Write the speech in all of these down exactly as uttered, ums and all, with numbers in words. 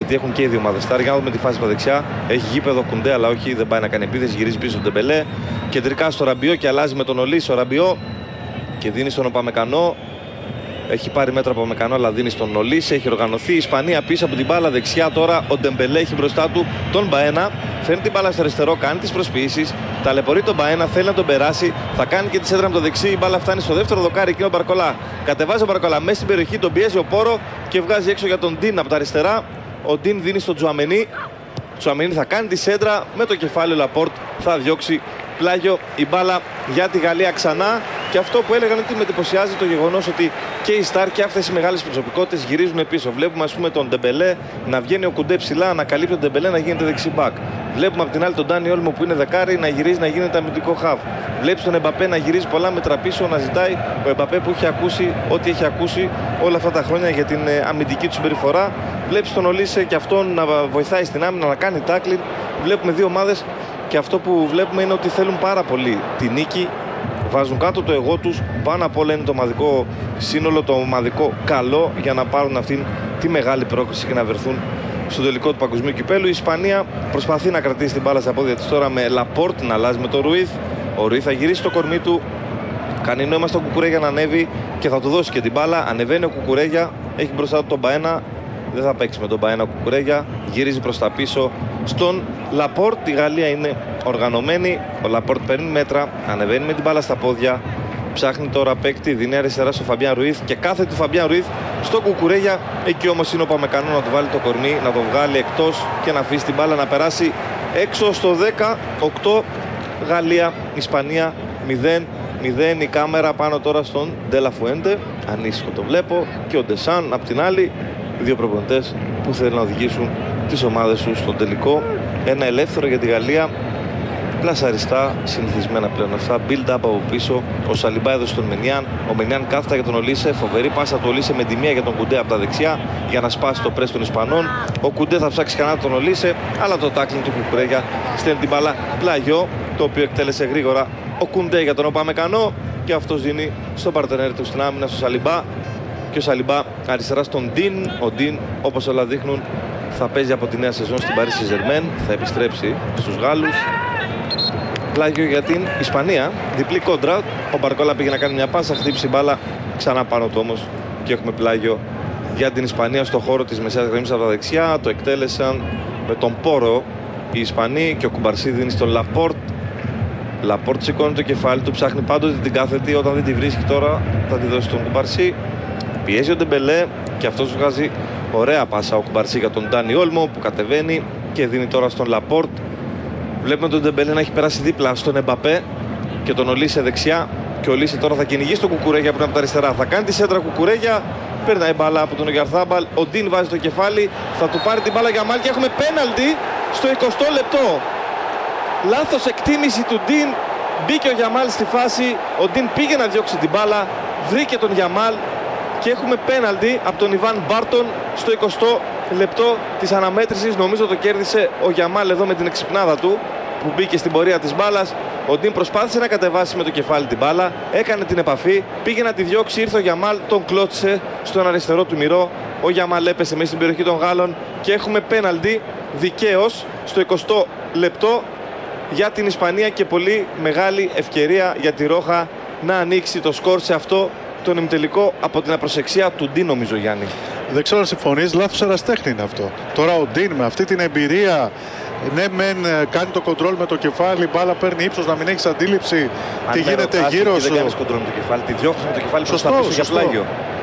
γιατί έχουν και οι δύο ομάδες στάρ. Για να δούμε τη φάση από δεξιά. Έχει γήπεδο Κουντέ, αλλά όχι, δεν πάει να κάνει επίθεση. Γυρίζει πίσω τον Ντεμπελέ. Κεντρικά στο Ραμπιό και αλλάζει με τον Ολύς. Ο Ραμπιό και δίνει στον Οπαμεκανό. Έχει πάρει μέτρα από Μεκανό, αλλά δίνει στον Ολύς. Έχει οργανωθεί η Ισπανία πίσω από την μπάλα δεξιά. Τώρα ο Ντεμπελέ έχει μπροστά του τον Μπαένα. Φέρνει την μπάλα στο αριστερό, κάνει τις προσποιήσεις. Ταλαιπωρεί τον Μπαένα, θέλει να τον περάσει. Θα κάνει και τη σέντρα με το δεξί. Η μπάλα φτάνει στο δεύτερο δοκάρι. Εκεί ο Μπαρκολά. Κατεβάζει ο Μπαρκολά μέσα στην περιοχή, τον πιέζει ο Πόρο και βγάζει έξω για τον Ντίν από τα αριστερά. Ο Ντίν δίνει στον Τζουαμενί. Τζουαμενί θα κάνει τη σέντρα με το κεφάλι. Ο Λαπόρτ θα διώξει πλάγιο η μπάλα για τη Γαλλία ξανά. Και αυτό που έλεγαν ότι με εντυπωσιάζει το γεγονός ότι και οι Σταρ και αυτές οι μεγάλες προσωπικότητες γυρίζουν πίσω. Βλέπουμε ας πούμε τον Ντεμπελέ να βγαίνει ο Κουντέ ψηλά, να καλύπτει τον Ντεμπελέ να γίνεται δεξί μπακ. Βλέπουμε από την άλλη τον Ντάνι Όλμο που είναι δεκάρι να γυρίζει να γίνεται αμυντικό χαβ. Βλέπεις τον Εμπαπέ να γυρίζει πολλά μέτρα πίσω, να ζητάει ο Εμπαπέ που έχει ακούσει ό,τι έχει ακούσει όλα αυτά τα χρόνια για την αμυντική του συμπεριφορά. Βλέπεις τον Ολύσε και αυτόν να βοηθάει στην άμυνα, να κάνει τάκλιν. Βλέπουμε δύο ομάδες και αυτό που βλέπουμε είναι ότι θέλουν πάρα πολύ τη νίκη. Βάζουν κάτω το εγώ τους, πάνω απ' όλα είναι το ομαδικό σύνολο, το ομαδικό καλό για να πάρουν αυτήν τη μεγάλη πρόκληση και να βρεθούν στο τελικό του παγκοσμίου κυπέλου. Η Ισπανία προσπαθεί να κρατήσει την μπάλα στα πόδια της τώρα με Λαπόρτ να αλλάζει με τον Ρουίθ. Ο Ρουίθ θα γυρίσει το κορμί του, κάνει νόημα στον Κουκουρέγια να ανέβει και θα του δώσει και την μπάλα. Ανεβαίνει ο Κουκουρέγια, έχει μπροστά του τον Μπαένα. Δεν θα παίξει με τον Μπαένα ο Κουκουρέγια, γυρίζει προς τα πίσω στον Λαπόρτ. Η Γαλλία είναι οργανωμένη. Ο Λαπόρτ παίρνει μέτρα, ανεβαίνει με την μπάλα στα πόδια. Ψάχνει τώρα παίκτη, δίνει αριστερά στο Φαμπιάν Ρουίθ και κάθεται του Φαμπιάν Ρουίθ στο Κουκουρέγια. Εκεί όμως είναι ο Παμεκανό να του βάλει το κορμί, να το βγάλει εκτός και να αφήσει την μπάλα να περάσει έξω στο δέκα οκτώ. Γαλλία, Ισπανία μηδέν μηδέν. Η κάμερα πάνω τώρα στον Ντέλα Φουέντε. Ανήσυχο το βλέπω. Και ο Ντεσάν απ' την άλλη. Δύο προπονητές που θέλουν να οδηγήσουν τις ομάδες τους στον τελικό. Ένα ελεύθερο για τη Γαλλία. Πλασαριστά, συνηθισμένα πλέον αυτά. Build up από πίσω. Ο Σαλιμπά έδωσε τον Μενιάν. Ο Μενιάν κάθεται για τον Ολύσε. Φοβερή πάσα του Ολύσε με τη μία για τον Κουντέ από τα δεξιά για να σπάσει το πρέσ των Ισπανών. Ο Κουντέ θα ψάξει κανένα τον Ολύσε. Αλλά το τάκλινγκ του Κουκουρέγια στέλνει την μπάλα πλάγιο. Το οποίο εκτέλεσε γρήγορα ο Κουντέ για τον Οπαμεκανό. Και αυτός δίνει στον παρτενέρ του στην άμυνα στο Σαλιμπά. Και ο Σαλιμπά αριστερά στον Ντίν. Ο Ντίν, όπως όλα δείχνουν, θα παίζει από τη νέα σεζόν στην Παρί Σεν-Ζερμέν. Θα επιστρέψει στους Γάλλους. Πλάγιο για την Ισπανία. Διπλή κόντρα. Ο Μπαρκόλα πήγε να κάνει μια πάσα, χτύπησε μπάλα ξανά πάνω του όμως. Και έχουμε πλάγιο για την Ισπανία στο χώρο της μεσαίας γραμμής από τα δεξιά. Το εκτέλεσαν με τον Πόρο οι Ισπανοί και ο Κουμπαρσί δίνει στον Λαπόρτ. Λαπόρτ σηκώνει το κεφάλι του, ψάχνει πάντοτε την κάθετη. Όταν δεν τη βρίσκει τώρα θα τη δώσει στον Κουμπαρσί. Πιέζει ο Ντεμπελέ και αυτός βγάζει ωραία πάσα ο Κουμπαρσί για τον Ντάνι Όλμο που κατεβαίνει και δίνει τώρα στον Λαπόρτ. Βλέπουμε τον Ντεμπελέ να έχει περάσει δίπλα στον Εμπαπέ και τον Ολύσε δεξιά. Και ο Ολύσε τώρα θα κυνηγήσει τον Κουκουρέγια που είναι από τα αριστερά. Θα κάνει τη σέντρα Κουκουρέγια. Παίρνει μπάλα από τον Ουγιαρθάμπαλ. Ο Ντίν βάζει το κεφάλι. Θα του πάρει την μπάλα για Μάλ και έχουμε πέναλτι στο εικοστό λεπτό. Λάθος εκτίμηση του Ντίν. Μπήκε ο Γιαμάλ στη φάση. Ο Ντίν πήγε να διώξει την μπάλα. Βρήκε τον Γιαμάλ. Και έχουμε πέναλτι από τον Ιβάν Μπάρτον στο εικοστό λεπτό της αναμέτρησης. Νομίζω το κέρδισε ο Γιαμάλ εδώ με την εξυπνάδα του που μπήκε στην πορεία της μπάλας. Ο Ντίν προσπάθησε να κατεβάσει με το κεφάλι την μπάλα. Έκανε την επαφή. Πήγε να τη διώξει. Ήρθε ο Γιαμάλ. Τον κλώτσισε στον αριστερό του μυρό. Ο Γιαμάλ έπεσε μέσα στην περιοχή των Γάλλων. Και έχουμε πέναλτι δικαίως στο εικοστό λεπτό για την Ισπανία. Και πολύ μεγάλη ευκαιρία για τη Ρόχα να ανοίξει το σκορ σε αυτό τον ημιτελικό από την απροσεξία του Ντίν, νομίζω, Γιάννη. Δεν ξέρω αν συμφωνείς, λάθος εραστέχνη είναι αυτό. Τώρα ο Ντίν με αυτή την εμπειρία, ναι, μεν κάνει το κοντρόλ με το κεφάλι, η μπάλα παίρνει ύψος, να μην έχεις αντίληψη αν τι γίνεται γύρω σου. Δεν κάνεις κοντρόλ με το κεφάλι, τη διώχνεις με το κεφάλι προς τα πίσω για πλάγιο.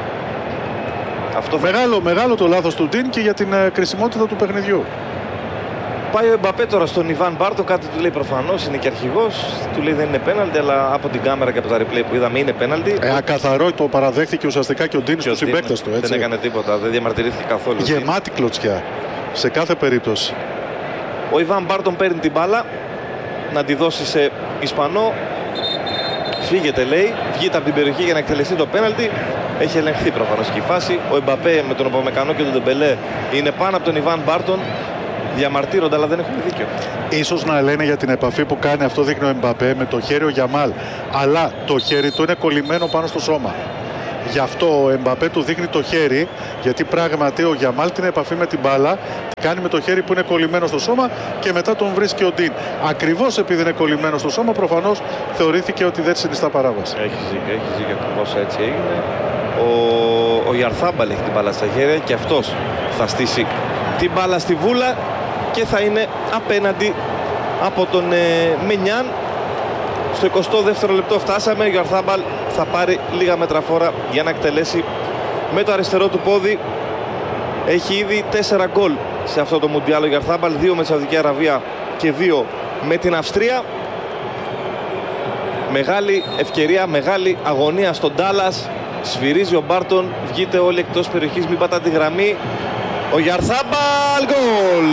Αυτό μεγάλο, μεγάλο το λάθος του Ντίν και για την uh, κρισιμότητα του παιχνιδιού. Πάει ο Εμπαπέ τώρα στον Ιβάν Μπάρτο, κάτι του λέει προφανώς, είναι και αρχηγός. Του λέει δεν είναι πέναλτι, αλλά από την κάμερα και από τα replay που είδαμε είναι πέναλτι. Ε, ακαθαρό το παραδέχθηκε ουσιαστικά και ο Ντίν στους συμπαίκτες του. Έτσι. Δεν έκανε τίποτα, δεν διαμαρτυρήθηκε καθόλου. Γεμάτη κλωτσιά σε κάθε περίπτωση. Ο Ιβάν Μπάρτον παίρνει την μπάλα να τη δώσει σε Ισπανό. Φύγεται, λέει, βγείτε από την περιοχή για να εκτελεστεί το πέναλτι. Έχει ελεγχθεί προφανώς και η φάση. Ο Εμπαπέ με τον Οπαμεκανό και τον Ντεμπελέ είναι πάνω από τον Ιβάν Μπάρτον. Διαμαρτύρονται, αλλά δεν έχουν δίκιο. Ίσως να λένε για την επαφή που κάνει, αυτό δείχνει ο Εμπαπέ με το χέρι ο Γιαμάλ. Αλλά το χέρι του είναι κολλημένο πάνω στο σώμα. Γι' αυτό ο Εμπαπέ του δείχνει το χέρι, γιατί πράγματι ο Γιαμάλ την επαφή με την μπάλα την κάνει με το χέρι που είναι κολλημένο στο σώμα και μετά τον βρίσκει ο Ντίν. Ακριβώς επειδή είναι κολλημένο στο σώμα, προφανώς θεωρήθηκε ότι δεν συνιστά παράβαση. Έχει ζήσει, έχει ζήσει, ακριβώς έτσι έγινε. Ο, ο Γιαρθάμπαλ έχει την μπάλα στα χέρια και αυτός θα στήσει την μπάλα στη βούλα και θα είναι απέναντι από τον ε, Μενιάν. Στο εικοστό δεύτερο λεπτό φτάσαμε. Ο Γιαρθάμπαλ θα πάρει λίγα μετραφόρα για να εκτελέσει με το αριστερό του πόδι. Έχει ήδη τέσσερα γκολ σε αυτό το Μουντιάλ ο Γιαρθάμπαλ, δύο με τη Σαουδική Αραβία και δύο με την Αυστρία. Μεγάλη ευκαιρία, μεγάλη αγωνία στον Ντάλλας. Σφυρίζει ο Μπάρτον, βγείτε όλοι εκτός περιοχής, μην πατάτε τη γραμμή. Ο Γιαρθάμπαλ, γκολ!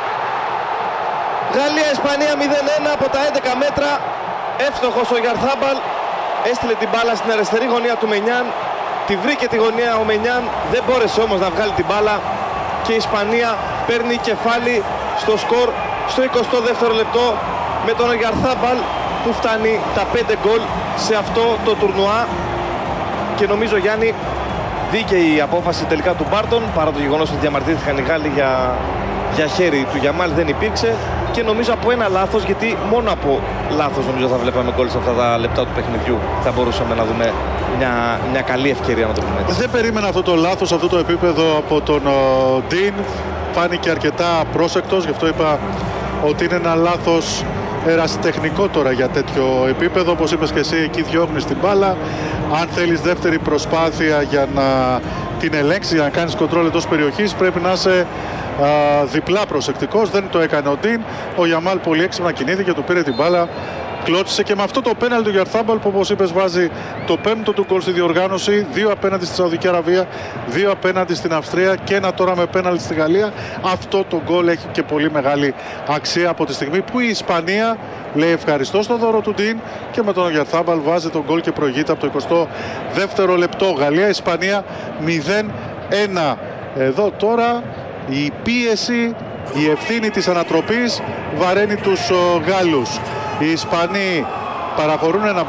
Γαλλία-Ισπανία μηδέν ένα από τα έντεκα μέτρα. Εύστοχος ο Γιαρθάμπαλ, έστειλε την μπάλα στην αριστερή γωνία του Μενιάν. Τη βρήκε τη γωνία ο Μενιάν, δεν μπόρεσε όμως να βγάλει την μπάλα και η Ισπανία παίρνει κεφάλι στο σκορ στο εικοστό δεύτερο λεπτό με τον Γιαρθάμπαλ που φτάνει τα πέντε γκολ σε αυτό το τουρνουά. Και νομίζω, Γιάννη, δίκαιη η απόφαση τελικά του Μπάρτον, παρά το γεγονός ότι διαμαρτύρθηκαν οι Γάλλοι για, για χέρι του Γιαμάλ, δεν υπήρξε. Και νομίζω από ένα λάθος, γιατί μόνο από λάθος νομίζω θα βλέπαμε γκολ σε αυτά τα λεπτά του παιχνιδιού. Θα μπορούσαμε να δούμε μια, μια καλή ευκαιρία, να το πούμε έτσι. Δεν περίμενα αυτό το λάθος, αυτό το επίπεδο από τον Ντίν. Φάνηκε αρκετά πρόσεκτος, γι' αυτό είπα ότι είναι ένα λάθος ερασιτεχνικό τώρα για τέτοιο επίπεδο. Όπως είπες και εσύ, εκεί διώχνεις την μπάλα. Αν θέλεις δεύτερη προσπάθεια για να την ελέγξεις, για να κάνεις κοντρόλ εντός περιοχής, πρέπει να είσαι α, διπλά προσεκτικός. Δεν το έκανε ο Ντίν. Ο Γιαμάλ πολύ έξυπνα κινήθηκε, του πήρε την μπάλα, κλώτσισε και με αυτό το πέναλτι του Γιαρθάμπαλ που, όπως είπες, βάζει το πέμπτο του γκολ στη διοργάνωση. Δύο απέναντι στη Σαουδική Αραβία, δύο απέναντι στην Αυστρία και ένα τώρα με πέναλτι στη Γαλλία. Αυτό το γκολ έχει και πολύ μεγάλη αξία από τη στιγμή που η Ισπανία λέει ευχαριστώ στο δώρο του Ντίν και με τον Γιαρθάμπαλ βάζει τον γκολ και προηγείται από το εικοστό δεύτερο λεπτό. Γαλλία-Ισπανία μηδέν ένα. Εδώ τώρα η πίεση, η ευθύνη της ανατροπής βαραίνει τους ο, Γάλλους. Οι Ισπανοί παραχωρούν ένα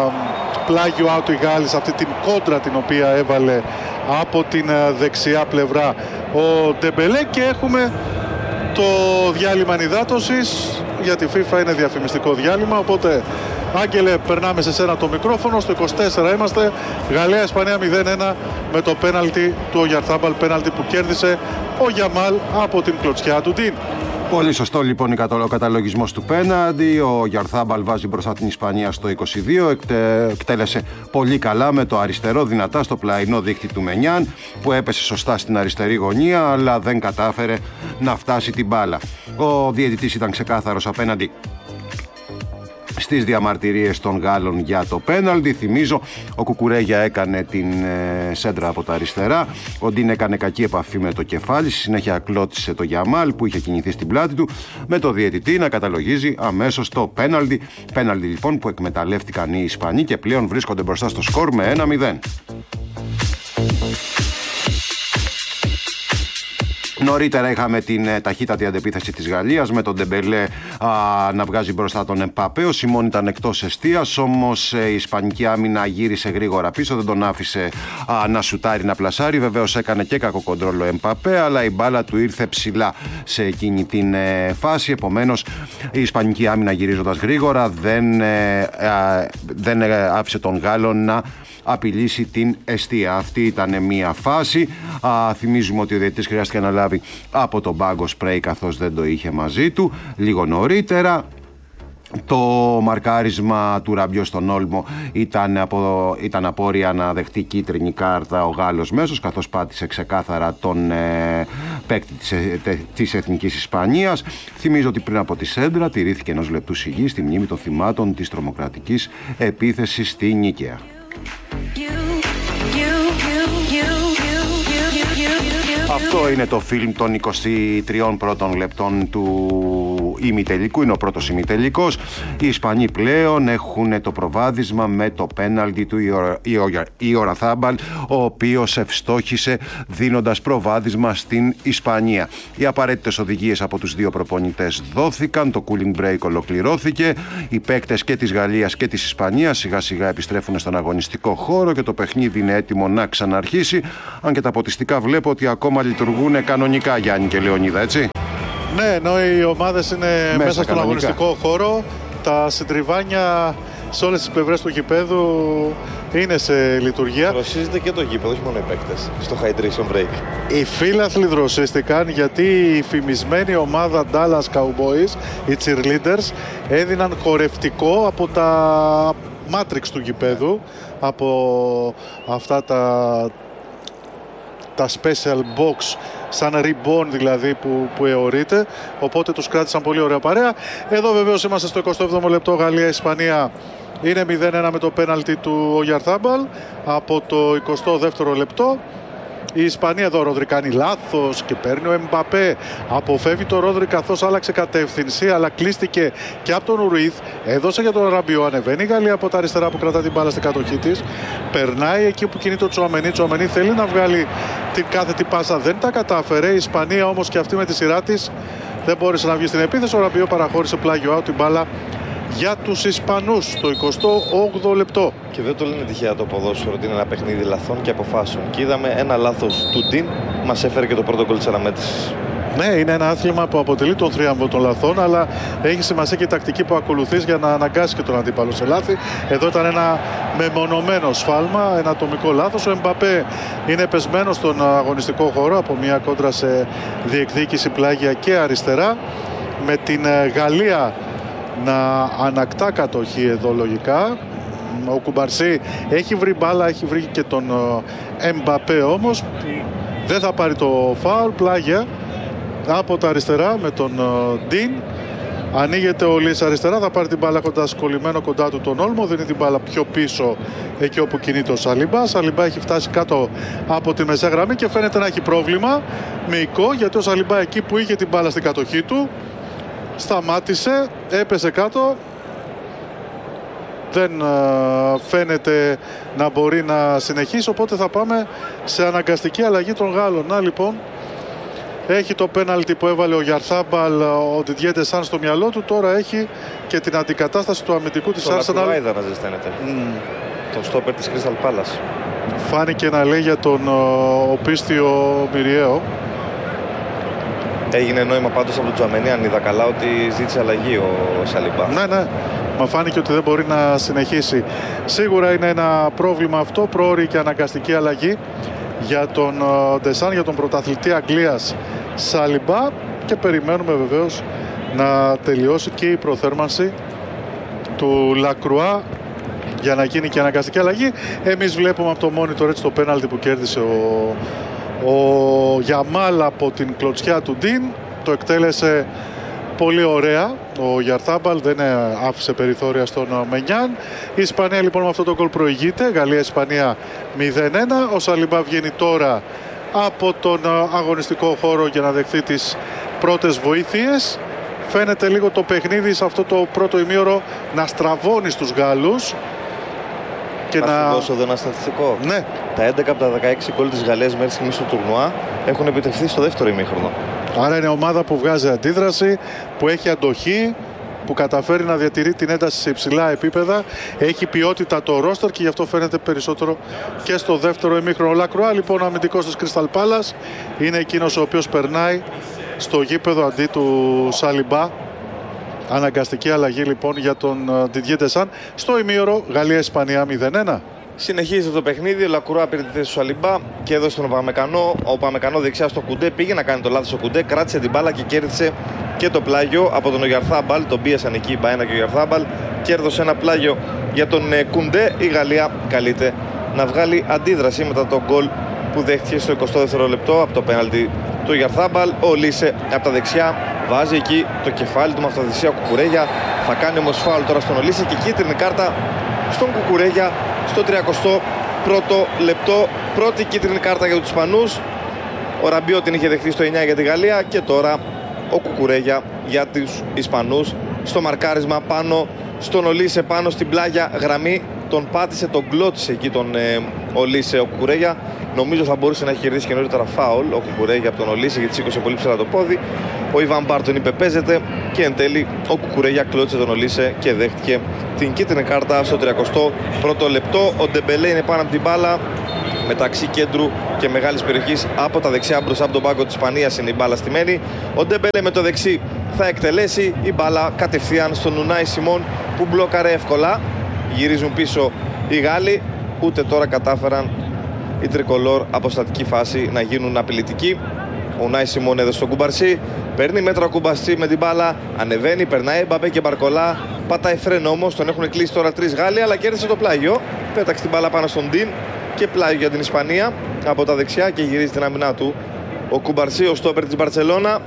πλάγιο out οι Γάλλοι σε αυτή την κόντρα την οποία έβαλε από την δεξιά πλευρά ο Ντεμπελέ και έχουμε το διάλειμμα ενυδάτωσης. Για τη FIFA είναι διαφημιστικό διάλειμμα, οπότε Άγγελε, περνάμε σε σένα το μικρόφωνο. Στο είκοσι τέσσερα είμαστε. Γαλλία-Ισπανία μηδέν ένα με το πέναλτι του Γιαρθάμπαλ, πέναλτι που κέρδισε ο Γιαμάλ από την κλωτσιά του Ντίν. Πολύ σωστό λοιπόν ο καταλογισμός του πέναντι. Ο Γιαρθάμπαλ βάζει μπροστά την Ισπανία στο είκοσι δύο. Εκτε, εκτέλεσε πολύ καλά με το αριστερό δυνατά στο πλαϊνό δίχτυ του Μενιάν που έπεσε σωστά στην αριστερή γωνία αλλά δεν κατάφερε να φτάσει την μπάλα. Ο διαιτητής ήταν ξεκάθαρος απέναντι στις διαμαρτυρίες των Γάλλων για το πέναλτι. Θυμίζω, ο Κουκουρέγια έκανε την ε, σέντρα από τα αριστερά. Ο Ντίν έκανε κακή επαφή με το κεφάλι. Στη συνέχεια κλώτησε το Γιαμάλ που είχε κινηθεί στην πλάτη του, με το διαιτητή να καταλογίζει αμέσως το πέναλτι. Πέναλτι λοιπόν που εκμεταλλεύτηκαν οι Ισπανοί και πλέον βρίσκονται μπροστά στο σκορ με ένα μηδέν. Νωρίτερα είχαμε την ε, ταχύτατη αντεπίθεση της Γαλλίας με τον Ντεμπελέ α, να βγάζει μπροστά τον Εμπαπέ. Ο Σιμών ήταν εκτός εστίας, όμως ε, η Ισπανική άμυνα γύρισε γρήγορα πίσω, δεν τον άφησε α, να σουτάρει, να πλασάρει. Βεβαίως έκανε και κακό κοντρόλ ο Εμπαπέ, αλλά η μπάλα του ήρθε ψηλά σε εκείνη την ε, φάση. Επομένως η Ισπανική άμυνα γυρίζοντας γρήγορα δεν, ε, ε, δεν ε, άφησε τον Γάλλο να απειλήσει την εστία. Αυτή ήταν μια φάση. Α, θυμίζουμε ότι ο διαιτητής χρειάστηκε να λάβει από τον πάγκο σπρέι καθώς δεν το είχε μαζί του. Λίγο νωρίτερα το μαρκάρισμα του Ραμπιό στον Όλμο ήταν, από, ήταν απόρρια να δεχτεί κίτρινη κάρτα ο Γάλλος μέσος, καθώς πάτησε ξεκάθαρα τον ε, παίκτη της, ε, της Εθνικής Ισπανίας. Θυμίζω ότι πριν από τη σέντρα τηρήθηκε ενός λεπτού σιγή στη μνήμη των θυμάτων της τρομοκρατικής επίθεσης στη Νίκαια. Αυτό είναι το φιλμ των εικοσι τριών πρώτων λεπτών του ημιτελικού, είναι ο πρώτος ημιτελικός. Οι Ισπανοί πλέον έχουν το προβάδισμα με το πέναλτι του Ιοραθάμπαλ, ο οποίος ευστόχησε δίνοντας προβάδισμα στην Ισπανία. Οι απαραίτητες οδηγίες από τους δύο προπονητές δόθηκαν, το cooling break ολοκληρώθηκε, οι παίκτες και της Γαλλίας και της Ισπανίας σιγά σιγά επιστρέφουν στον αγωνιστικό χώρο και το παιχνίδι είναι έτοιμο να ξαναρχίσει, αν και τα ποτιστικά βλέπω ότι ακόμα λειτουργούν κανονικά, Γιάννη και Λεωνίδα, έτσι. Ναι, ενώ οι ομάδες είναι μέσα, μέσα στον κανονικά αγωνιστικό χώρο, τα συντριβάνια σε όλες τις πλευρές του γηπέδου είναι σε λειτουργία. Δροσίζεται και το γήπεδο, όχι μόνο οι παίκτες, στο hydration break. Οι φίλαθλοι δροσίστηκαν γιατί η φημισμένη ομάδα Dallas Cowboys, οι cheerleaders, έδιναν χορευτικό από τα matrix του γηπέδου, από αυτά τα, τα special box, σαν reborn δηλαδή που, που αιωρείται, οπότε τους κράτησαν πολύ ωραία παρέα. Εδώ βεβαίως είμαστε στο εικοστό έβδομο λεπτό, Γαλλία-Ισπανία. Είναι μηδέν ένα με το πέναλτι του Ογιαρθάμπαλ από το εικοστό δεύτερο λεπτό. Η Ισπανία εδώ, ο Ρόδρυ κάνει λάθος και παίρνει ο Εμπαπέ. Αποφεύγει το Ρόδρυ καθώς άλλαξε κατεύθυνση, αλλά κλείστηκε και από τον Ρουίθ. Έδωσε για τον Ραμπιό. Ανεβαίνει η Γαλλία από τα αριστερά που κρατά την μπάλα στην κατοχή της. Περνάει εκεί που κινείται ο Τσουαμενί. Τσουαμενί θέλει να βγάλει την κάθετη πάσα, δεν τα κατάφερε. Η Ισπανία όμως και αυτή με τη σειρά της δεν μπόρεσε να βγει στην επίθεση. Ο Ραμπιό παραχώρησε πλάγιο out την μπάλα για τους Ισπανούς στο εικοστό όγδοο λεπτό. Και δεν το λένε τυχαία το ποδόσφαιρο ότι είναι ένα παιχνίδι λαθών και αποφάσεων. Και είδαμε ένα λάθος του Ντίν, μας έφερε και το πρώτο γκολ της αναμέτρησης. Ναι, είναι ένα άθλημα που αποτελεί τον θρίαμβο των λαθών, αλλά έχει σημασία και η τακτική που ακολουθείς για να αναγκάσει και τον αντίπαλο σε λάθη. Εδώ ήταν ένα μεμονωμένο σφάλμα, ένα ατομικό λάθος. Ο Εμπαπέ είναι πεσμένο στον αγωνιστικό χώρο από μια κόντρα σε διεκδίκηση πλάγια και αριστερά, με την Γαλλία να ανακτά κατοχή εδώ λογικά. Ο Κουμπαρσί έχει βρει μπάλα, έχει βρει και τον Εμπαπέ όμως, δεν θα πάρει το φάουλ. Πλάγια από τα αριστερά με τον Ντίν. Ανοίγεται ο Λις αριστερά, θα πάρει την μπάλα κοντά, σκολλημένο κοντά του τον Όλμο, δίνει την μπάλα πιο πίσω εκεί όπου κινείται ο Σαλιμπά. Σαλιμπά έχει φτάσει κάτω από τη μεσαία γραμμή και φαίνεται να έχει πρόβλημα μυϊκό, γιατί ο Σαλιμπά εκεί που είχε την μπάλα στην κατοχή του σταμάτησε, έπεσε κάτω, δεν uh, φαίνεται να μπορεί να συνεχίσει, οπότε θα πάμε σε αναγκαστική αλλαγή των Γάλλων. Να λοιπόν, έχει το πέναλτι που έβαλε ο Γιαρθάμπαλ, ο Διντιέ Ντεσάν στο μυαλό του, τώρα έχει και την αντικατάσταση του αμυντικού της Arsenal. Τον Λακρουά να ζεσταίνεται, mm. τον στόπερ της Crystal Palace. Φάνηκε να λέει για τον uh, οπίστιο Μυριαίο. Έγινε νόημα πάντως από τον Τσουαμενί, αν είδα καλά, ότι ζήτησε αλλαγή ο Σαλιμπά. Ναι, ναι. Μα φάνηκε ότι δεν μπορεί να συνεχίσει. Σίγουρα είναι ένα πρόβλημα αυτό. Πρόωρη και αναγκαστική αλλαγή για τον Ντεσάν, για τον πρωταθλητή Αγγλίας Σαλιμπά. Και περιμένουμε βεβαίως να τελειώσει και η προθέρμανση του Λακρουά για να γίνει και αναγκαστική αλλαγή. Εμείς βλέπουμε από το monitor έτσι το πέναλτι που κέρδισε ο Ο Γιαμάλ από την κλωτσιά του Ντίν. Το εκτέλεσε πολύ ωραία ο Γιαρθάμπαλ, δεν άφησε περιθώρια στον Μενιάν. Η Ισπανία λοιπόν με αυτό το γκολ προηγείται. Γαλλία-Ισπανία μηδέν ένα. Ο Σαλιμπά βγαίνει τώρα από τον αγωνιστικό χώρο για να δεχθεί τις πρώτες βοήθειες. Φαίνεται λίγο το παιχνίδι σε αυτό το πρώτο ημίωρο να στραβώνει στους Γάλλους. Και να, να... δώσω εδώ ένα στατιστικό. Ναι. Τα έντεκα από τα δεκαέξι γκολ της Γαλλίας μέχρι στιγμής στο τουρνουά έχουν επιτευχθεί στο δεύτερο ημίχρονο. Άρα είναι ομάδα που βγάζει αντίδραση, που έχει αντοχή, που καταφέρει να διατηρεί την ένταση σε υψηλά επίπεδα. Έχει ποιότητα το ρόστερ και γι' αυτό φαίνεται περισσότερο και στο δεύτερο ημίχρονο. Ο Λακρουά λοιπόν, ο αμυντικός της Crystal Palace, είναι εκείνος ο οποίος περνάει στο γήπεδο αντί του Σαλιμπά. Αναγκαστική αλλαγή λοιπόν για τον Διντιέ Ντεσάν στο ημίωρο. Γαλλία-Ισπανία μηδέν ένα. Συνεχίζει το παιχνίδι. Ο Λακρουά πήρε τη θέση του Σαλιμπά και έδωσε τον Παμεκανό. Ο Παμεκανό δεξιά στο Κουντέ. Πήγε να κάνει το λάθος ο Κουντέ. Κράτησε την μπάλα και κέρδισε και το πλάγιο από τον Ογιαρθάμπαλ. Τον πίεσαν εκεί η Μπαένα και ο Ογιαρθάμπαλ. Κέρδωσε ένα πλάγιο για τον Κουντέ. Η Γαλλία καλείται να βγάλει αντίδραση μετά τον γκολ που δέχτηκε στο εικοστό δεύτερο λεπτό από το πέναλτι του Ογιαρθάμπαλ. Ο Λίσε από τα δεξιά βάζει εκεί το κεφάλι του με αυτοθυσία Κουκουρέγια. Θα κάνει όμως φάουλ τώρα στον Ολίσε και κίτρινη κάρτα στον Κουκουρέγια στο τριακοστό πρώτο λεπτό. Πρώτη κίτρινη κάρτα για τους Ισπανούς. Ο Ραμπιό την είχε δεχτεί στο εννιά για τη Γαλλία και τώρα ο Κουκουρέγια για τους Ισπανούς στο μαρκάρισμα πάνω στον Ολίσε, πάνω στην πλάγια γραμμή. Τον πάτησε, τον κλώτησε εκεί τον ε, Ολίσε ο Κουκουρέγια. Νομίζω θα μπορούσε να έχει κερδίσει και νωρίτερα φάουλ ο Κουκουρέγια από τον Ολίσε, γιατί σήκωσε πολύ ψηλά το πόδι. Ο Ιβάν Μπάρτον είπε παίζεται και εν τέλει ο Κουκουρέγια κλώτησε τον Ολίσε και δέχτηκε την κίτρινη κάρτα στο τριακοστό πρώτο λεπτό. Ο Ντεμπελέ είναι πάνω από την μπάλα, μεταξύ κέντρου και μεγάλης περιοχής από τα δεξιά μπροστά από τον πάγκο της Ισπανίας είναι η μπάλα στημένη. Ο Ντεμπελέ με το δεξί θα εκτελέσει, η μπάλα κατευθείαν στον Ουνάι Σιμών που μπλόκαρε εύκολα. Γυρίζουν πίσω οι Γάλλοι, ούτε τώρα κατάφεραν οι τρικολόρ από στατική φάση να γίνουν απειλητικοί. Ο Ουνάι Σιμών έδωσε στον Κουμπαρσί, παίρνει μέτρα ο Κουμπαρσί με την μπάλα, ανεβαίνει, περνάει Μπαπέ και Μπαρκολά, πατάει φρένο όμως, τον έχουν κλείσει τώρα τρεις Γάλλοι, αλλά κέρδισε το πλάγιο. Πέταξε την μπάλα πάνω στον Ντίν και πλάγιο για την Ισπανία από τα δεξιά και γυρίζει την άμυνά του ο Κουμπαρσί, ο στόπερ της Μπαρτσελώνα.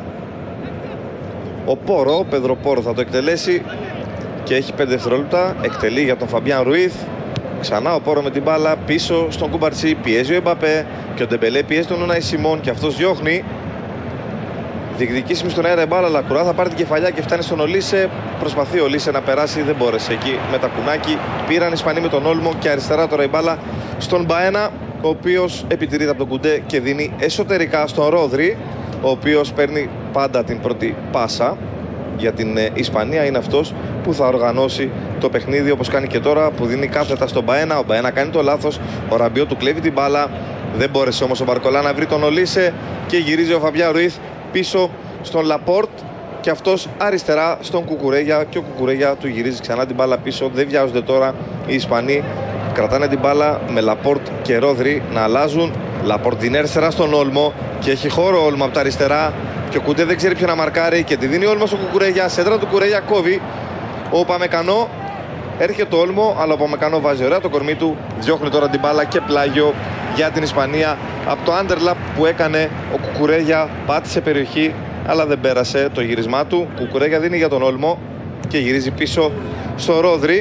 Ο Πόρο, ο Πέδρο Πόρο θα το εκτελέσει και έχει πέντε δευτερόλεπτα. Εκτελεί για τον Φαμπιάν Ρουίθ. Ξανά ο Πόρο με την μπάλα πίσω στον Κουμπαρσί. Πιέζει ο Εμπαπέ και ο Ντεμπελέ πιέζει τον Ουνάι Σιμών και αυτός διώχνει. Διεκδικήσει στον αέρα η μπάλα, αλλά Κουρά θα πάρει την κεφαλιά και φτάνει στον Ολίσε. Προσπαθεί ο Ολίσε να περάσει, δεν μπόρεσε εκεί με τα κουνάκι. Πήραν οι Ισπανοί με τον Όλμο και αριστερά τώρα η μπάλα στον Μπαένα, ο οποίος επιτηρείται από τον Κουντέ και δίνει εσωτερικά στον Ρόδρυ, ο οποίος παίρνει πάντα την πρώτη πάσα για την Ισπανία. Είναι αυτός που θα οργανώσει το παιχνίδι όπως κάνει και τώρα, που δίνει κάθετα στον Μπαένα. Ο Μπαένα κάνει το λάθος, ο Ραμπιό του κλέβει την μπάλα. Δεν μπόρεσε όμως ο Μπαρκολά να βρει τον Ολίσε και γυρίζει ο Φαμπιάν Ρουίθ πίσω στον Λαπόρτ και αυτός αριστερά στον Κουκουρέγια και ο Κουκουρέγια του γυρίζει ξανά την μπάλα πίσω. Δεν βιάζονται τώρα οι Ισπανοί, κρατάνε την μπάλα με Λαπόρτ και Ρόδρυ να αλλάζουν. Λαπόρτ την αριστερά στον Όλμο και έχει χώρο Όλμο από τα αριστερά και ο Κουντέ δεν ξέρει ποιο να μαρκάρει και τη δίνει Όλμο στον Κουκουρέγια. Σέντρα του Κουκουρέγια κόβει ο Παμεκανό, έρχεται το Όλμο, αλλά ο Παμεκανό βάζει ωραία το κορμί του, διώχνει τώρα την μπάλα και πλάγιο για την Ισπανία από το underlap που έκανε ο Κουκουρέγια. Πάτησε περιοχή αλλά δεν πέρασε το γυρισμά του. Κουκουρέγια δίνει για τον Όλμο και γυρίζει πίσω στο Ρόδρυ.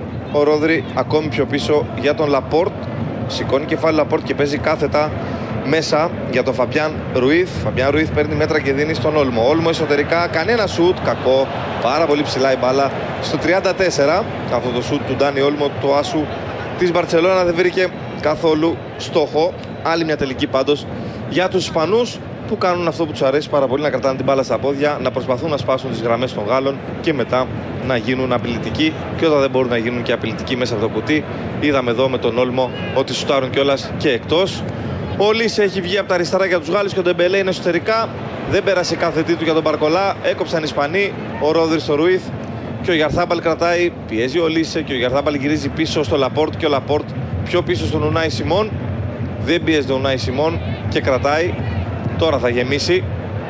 Ο Ρόδρυ ακόμη πιο πίσω για τον Λαπόρτ, σηκώνει κεφάλι Λαπόρτ και παίζει κάθετα μέσα για τον Φαμπιάν Ρουίθ. Φαμπιάν Ρουίθ παίρνει μέτρα και δίνει στον Όλμο. Όλμο εσωτερικά, κανένα σουτ, κακό, πάρα πολύ ψηλά η μπάλα στο τριάντα τέσσερα. Αυτό το σουτ του Ντάνι Όλμο, το άσου της Μπαρτσελώνα, δεν βρήκε καθόλου στόχο. Άλλη μια τελική πάντως για τους Ισπανούς, που κάνουν αυτό που τους αρέσει πάρα πολύ, να κρατάνε την μπάλα στα πόδια, να προσπαθούν να σπάσουν τις γραμμές των Γάλλων και μετά να γίνουν απειλητικοί, και όταν δεν μπορούν να γίνουν και απειλητικοί μέσα από το κουτί, είδαμε εδώ με τον Όλμο ότι σουτάρουν κιόλας και εκτός. Ο Λίσε έχει βγει από τα αριστερά για τους Γάλλους και ο Ντεμπελέ είναι εσωτερικά. Δεν πέρασε κάθετή του για τον Μπαρκολά. Έκοψαν οι Ισπανοί. Ο Ρόδρυ στο Ρουίθ και ο Γιαρθάμπαλ κρατάει. Πιέζει ο Λίσε και ο Γιαρθάμπαλ γυρίζει πίσω στο Λαπόρτ και ο Λαπόρτ πιο πίσω στον Ουνάι Σιμών. Δεν πιέζει τον Ουνάι Σιμών και κρατάει. Τώρα θα γεμίσει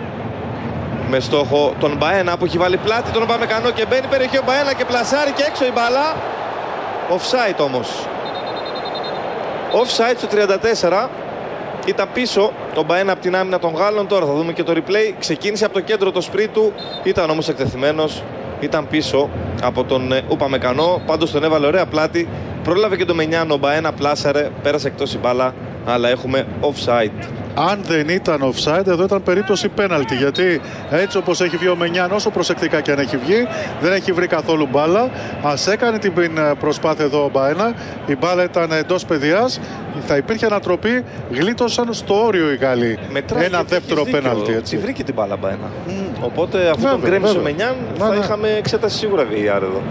με στόχο τον Μπαένα που έχει βάλει πλάτη τον Παμεκανό και μπαίνει περιοχή ο Μπαένα και πλασάρει και έξω η μπάλα. Offside όμως. Offside στο τριάντα τέσσερα. Ήταν πίσω τον Μπαένα από την άμυνα των Γάλλων. Τώρα θα δούμε και το replay. Ξεκίνησε από το κέντρο το σπρί του. Ήταν όμως εκτεθειμένος. Ήταν πίσω από τον Ουπαμεκανό. Πάντως τον έβαλε ωραία πλάτη. Πρόλαβε και τον Μενιάνο. Ο Μπαένα πλάσαρε. Πέρασε εκτός η μπάλα. Αλλά έχουμε offside. Αν δεν ήταν offside, εδώ ήταν περίπτωση πέναλτι. Γιατί έτσι όπως έχει βγει ο Μενιάν, όσο προσεκτικά και αν έχει βγει, δεν έχει βρει καθόλου μπάλα. Ας έκανε την προσπάθεια εδώ ο Μπαένα. Η μπάλα ήταν εντός παιδιάς. Θα υπήρχε ανατροπή. Γλίτωσαν στο όριο οι Γάλλοι. Μετράει, ένα δεύτερο πέναλτι. Τη βρήκε την μπάλα Μπαένα. Mm. Οπότε αφού τον γκρέμισε ο Μενιάν, θα ναι. είχαμε εξέταση σίγουρα βι αρ εδώ.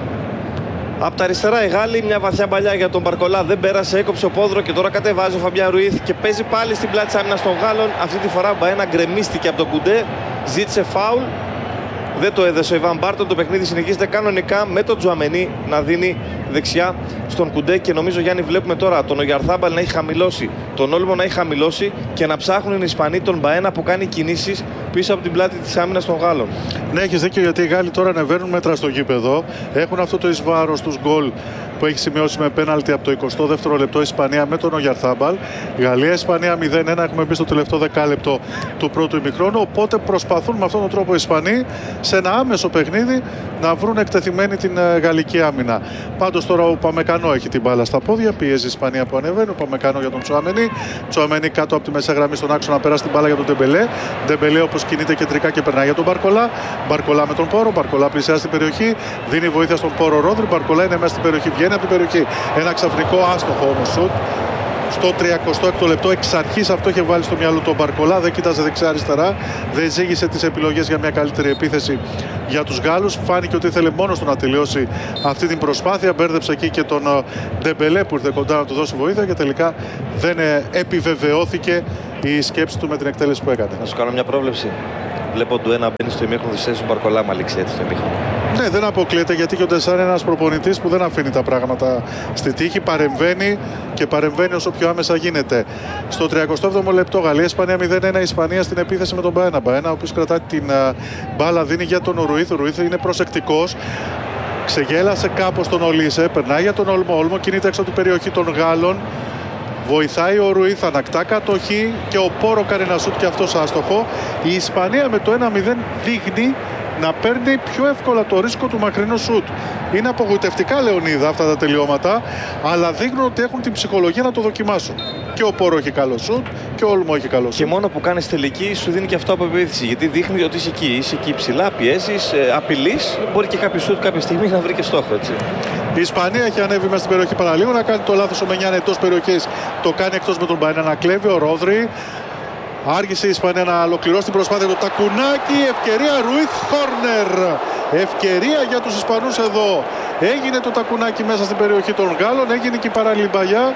Από τα αριστερά οι Γάλλοι, μια βαθιά παλιά για τον Μπαρκολά, δεν πέρασε, έκοψε ο πόδρο και τώρα κατεβάζει ο Φαμπιάν Ρουίθ και παίζει πάλι στην πλάτη της άμυνας των Γάλλων. Αυτή τη φορά ο Μπαένα γκρεμίστηκε από τον Κουντέ, ζήτησε φάουλ, δεν το έδεσε ο Ιβάν Μπάρτον. Το παιχνίδι συνεχίζεται κανονικά με τον Τζουαμενί να δίνει δεξιά στον Κουντέ και νομίζω, Γιάννη, βλέπουμε τώρα τον Ογιαρθάμπαλ να έχει χαμηλώσει, τον Όλμο να έχει χαμηλώσει και να ψάχνουν οι Ισπανοί τον Μπαένα που κάνει κινήσεις πίσω από την πλάτη της άμυνας των Γάλλων. Ναι, έχεις δίκιο, γιατί οι Γάλλοι τώρα ανεβαίνουν μέτρα στο γήπεδο. Έχουν αυτό το εις βάρος τους γκολ που έχει σημειώσει με πέναλτι από το εικοστό δεύτερο λεπτό η Ισπανία με τον Ογιαρθάμπαλ. Γαλλία-Ισπανία μηδέν ένα, έχουμε μπει στο τελευταίο δεκάλεπτο του πρώτου ημιχρόνου. Οπότε προσπαθούν με αυτόν τον τρόπο οι Ισπανοί σε ένα άμεσο παιχνίδι να βρουν εκτεθειμένη την γαλλική άμυνα. Πάντως τώρα ο Παμεκανό έχει την μπάλα στα πόδια, πιέζει η Ισπανία που ανεβαίνει. Ο Παμεκανό για τον Τσουαμενί. Τσουαμενί κάτω από τη μέσα γραμμή στον άξονα, πέρασε την μπάλα για τον Ντεμπελέ. Ντεμπελέ, όπως Πόρος κινείται κεντρικά και περνάει για τον Μπαρκολά. Μπαρκολά με τον Πόρο. Μπαρκολά πλησιάζει την περιοχή. Δίνει βοήθεια στον Πόρο Ρόδρυ. Μπαρκολά είναι μέσα στην περιοχή. Βγαίνει από την περιοχή. Ένα ξαφνικό άστοχο όμως σουτ. Στο τριακοστό έκτο λεπτό εξ αρχής αυτό είχε βάλει στο μυαλό τον Μπαρκολά. Δεν κοίταζε δεξιά-αριστερά. Δεν ζήγησε τις επιλογές για μια καλύτερη επίθεση για τους Γάλλους. Φάνηκε ότι ήθελε μόνος του να τελειώσει αυτή την προσπάθεια. Μπέρδεψε εκεί και τον Ντεμπελέ που ήρθε κοντά να του δώσει βοήθεια και τελικά δεν επιβεβαιώθηκε η σκέψη του με την εκτέλεση που έκανε. Να σου κάνω μια πρόβλεψη. Βλέπω του ένα μπαίνει στο ημίχρονο της θέσης του Μπαρκολά, μα λήξει έτσι στο ημίχρονο. Ναι, δεν αποκλείεται γιατί και ο Ντεσάρ είναι ένας προπονητής που δεν αφήνει τα πράγματα στη τύχη. Παρεμβαίνει και παρεμβαίνει όσο πιο άμεσα γίνεται. Στο τριακοστό έβδομο λεπτό Γαλλία-Ισπανία μηδέν ένα. Ισπανία στην επίθεση με τον Μπαένα. Μπαένα, ο οποίος κρατάει την uh, μπάλα, δίνει για τον Ρουίθ. Ο Ρουίθ είναι προσεκτικός. Ξεγέλασε κάπως τον Ολίσε. Περνάει για τον Όλμο. Όλμο κινείται έξω από την περιοχή των Γάλλων. Βοηθάει ο Ρουίθ, ανακτά κατοχή και ο Πόρο κάνει ένα σουτ και αυτός άστοχο. Η Ισπανία με το ένα μηδέν δείχνει να παίρνει πιο εύκολα το ρίσκο του μακρινού σουτ. Είναι απογοητευτικά, Λεωνίδα, αυτά τα τελειώματα, αλλά δείχνουν ότι έχουν την ψυχολογία να το δοκιμάσουν. Και ο Πόρο έχει καλό σουτ και ο Όλμο έχει καλό σουτ. Και μόνο που κάνει τελική σου δίνει και αυτό από επίθεση. Γιατί δείχνει ότι είσαι εκεί, είσαι εκεί ψηλά, πιέζει, απειλεί. Μπορεί και κάποιο σουτ κάποια στιγμή να βρει και στόχο, έτσι. Η Ισπανία έχει ανέβει μέσα στην περιοχή παραλίγο να κάνει το λάθος ο Μενιάν εντός περιοχής. Το κάνει εκτός με τον Μπαένα να κλέβει ο Ρόδρυ. Άργησε η Ισπανία να ολοκληρώσει την προσπάθεια του Τακουνάκη. Ευκαιρία Ρουίθ κόρνερ. Ευκαιρία για τους Ισπανούς εδώ. Έγινε το Τακουνάκη μέσα στην περιοχή των Γάλλων. Έγινε και η παράλληλη μπαγιά.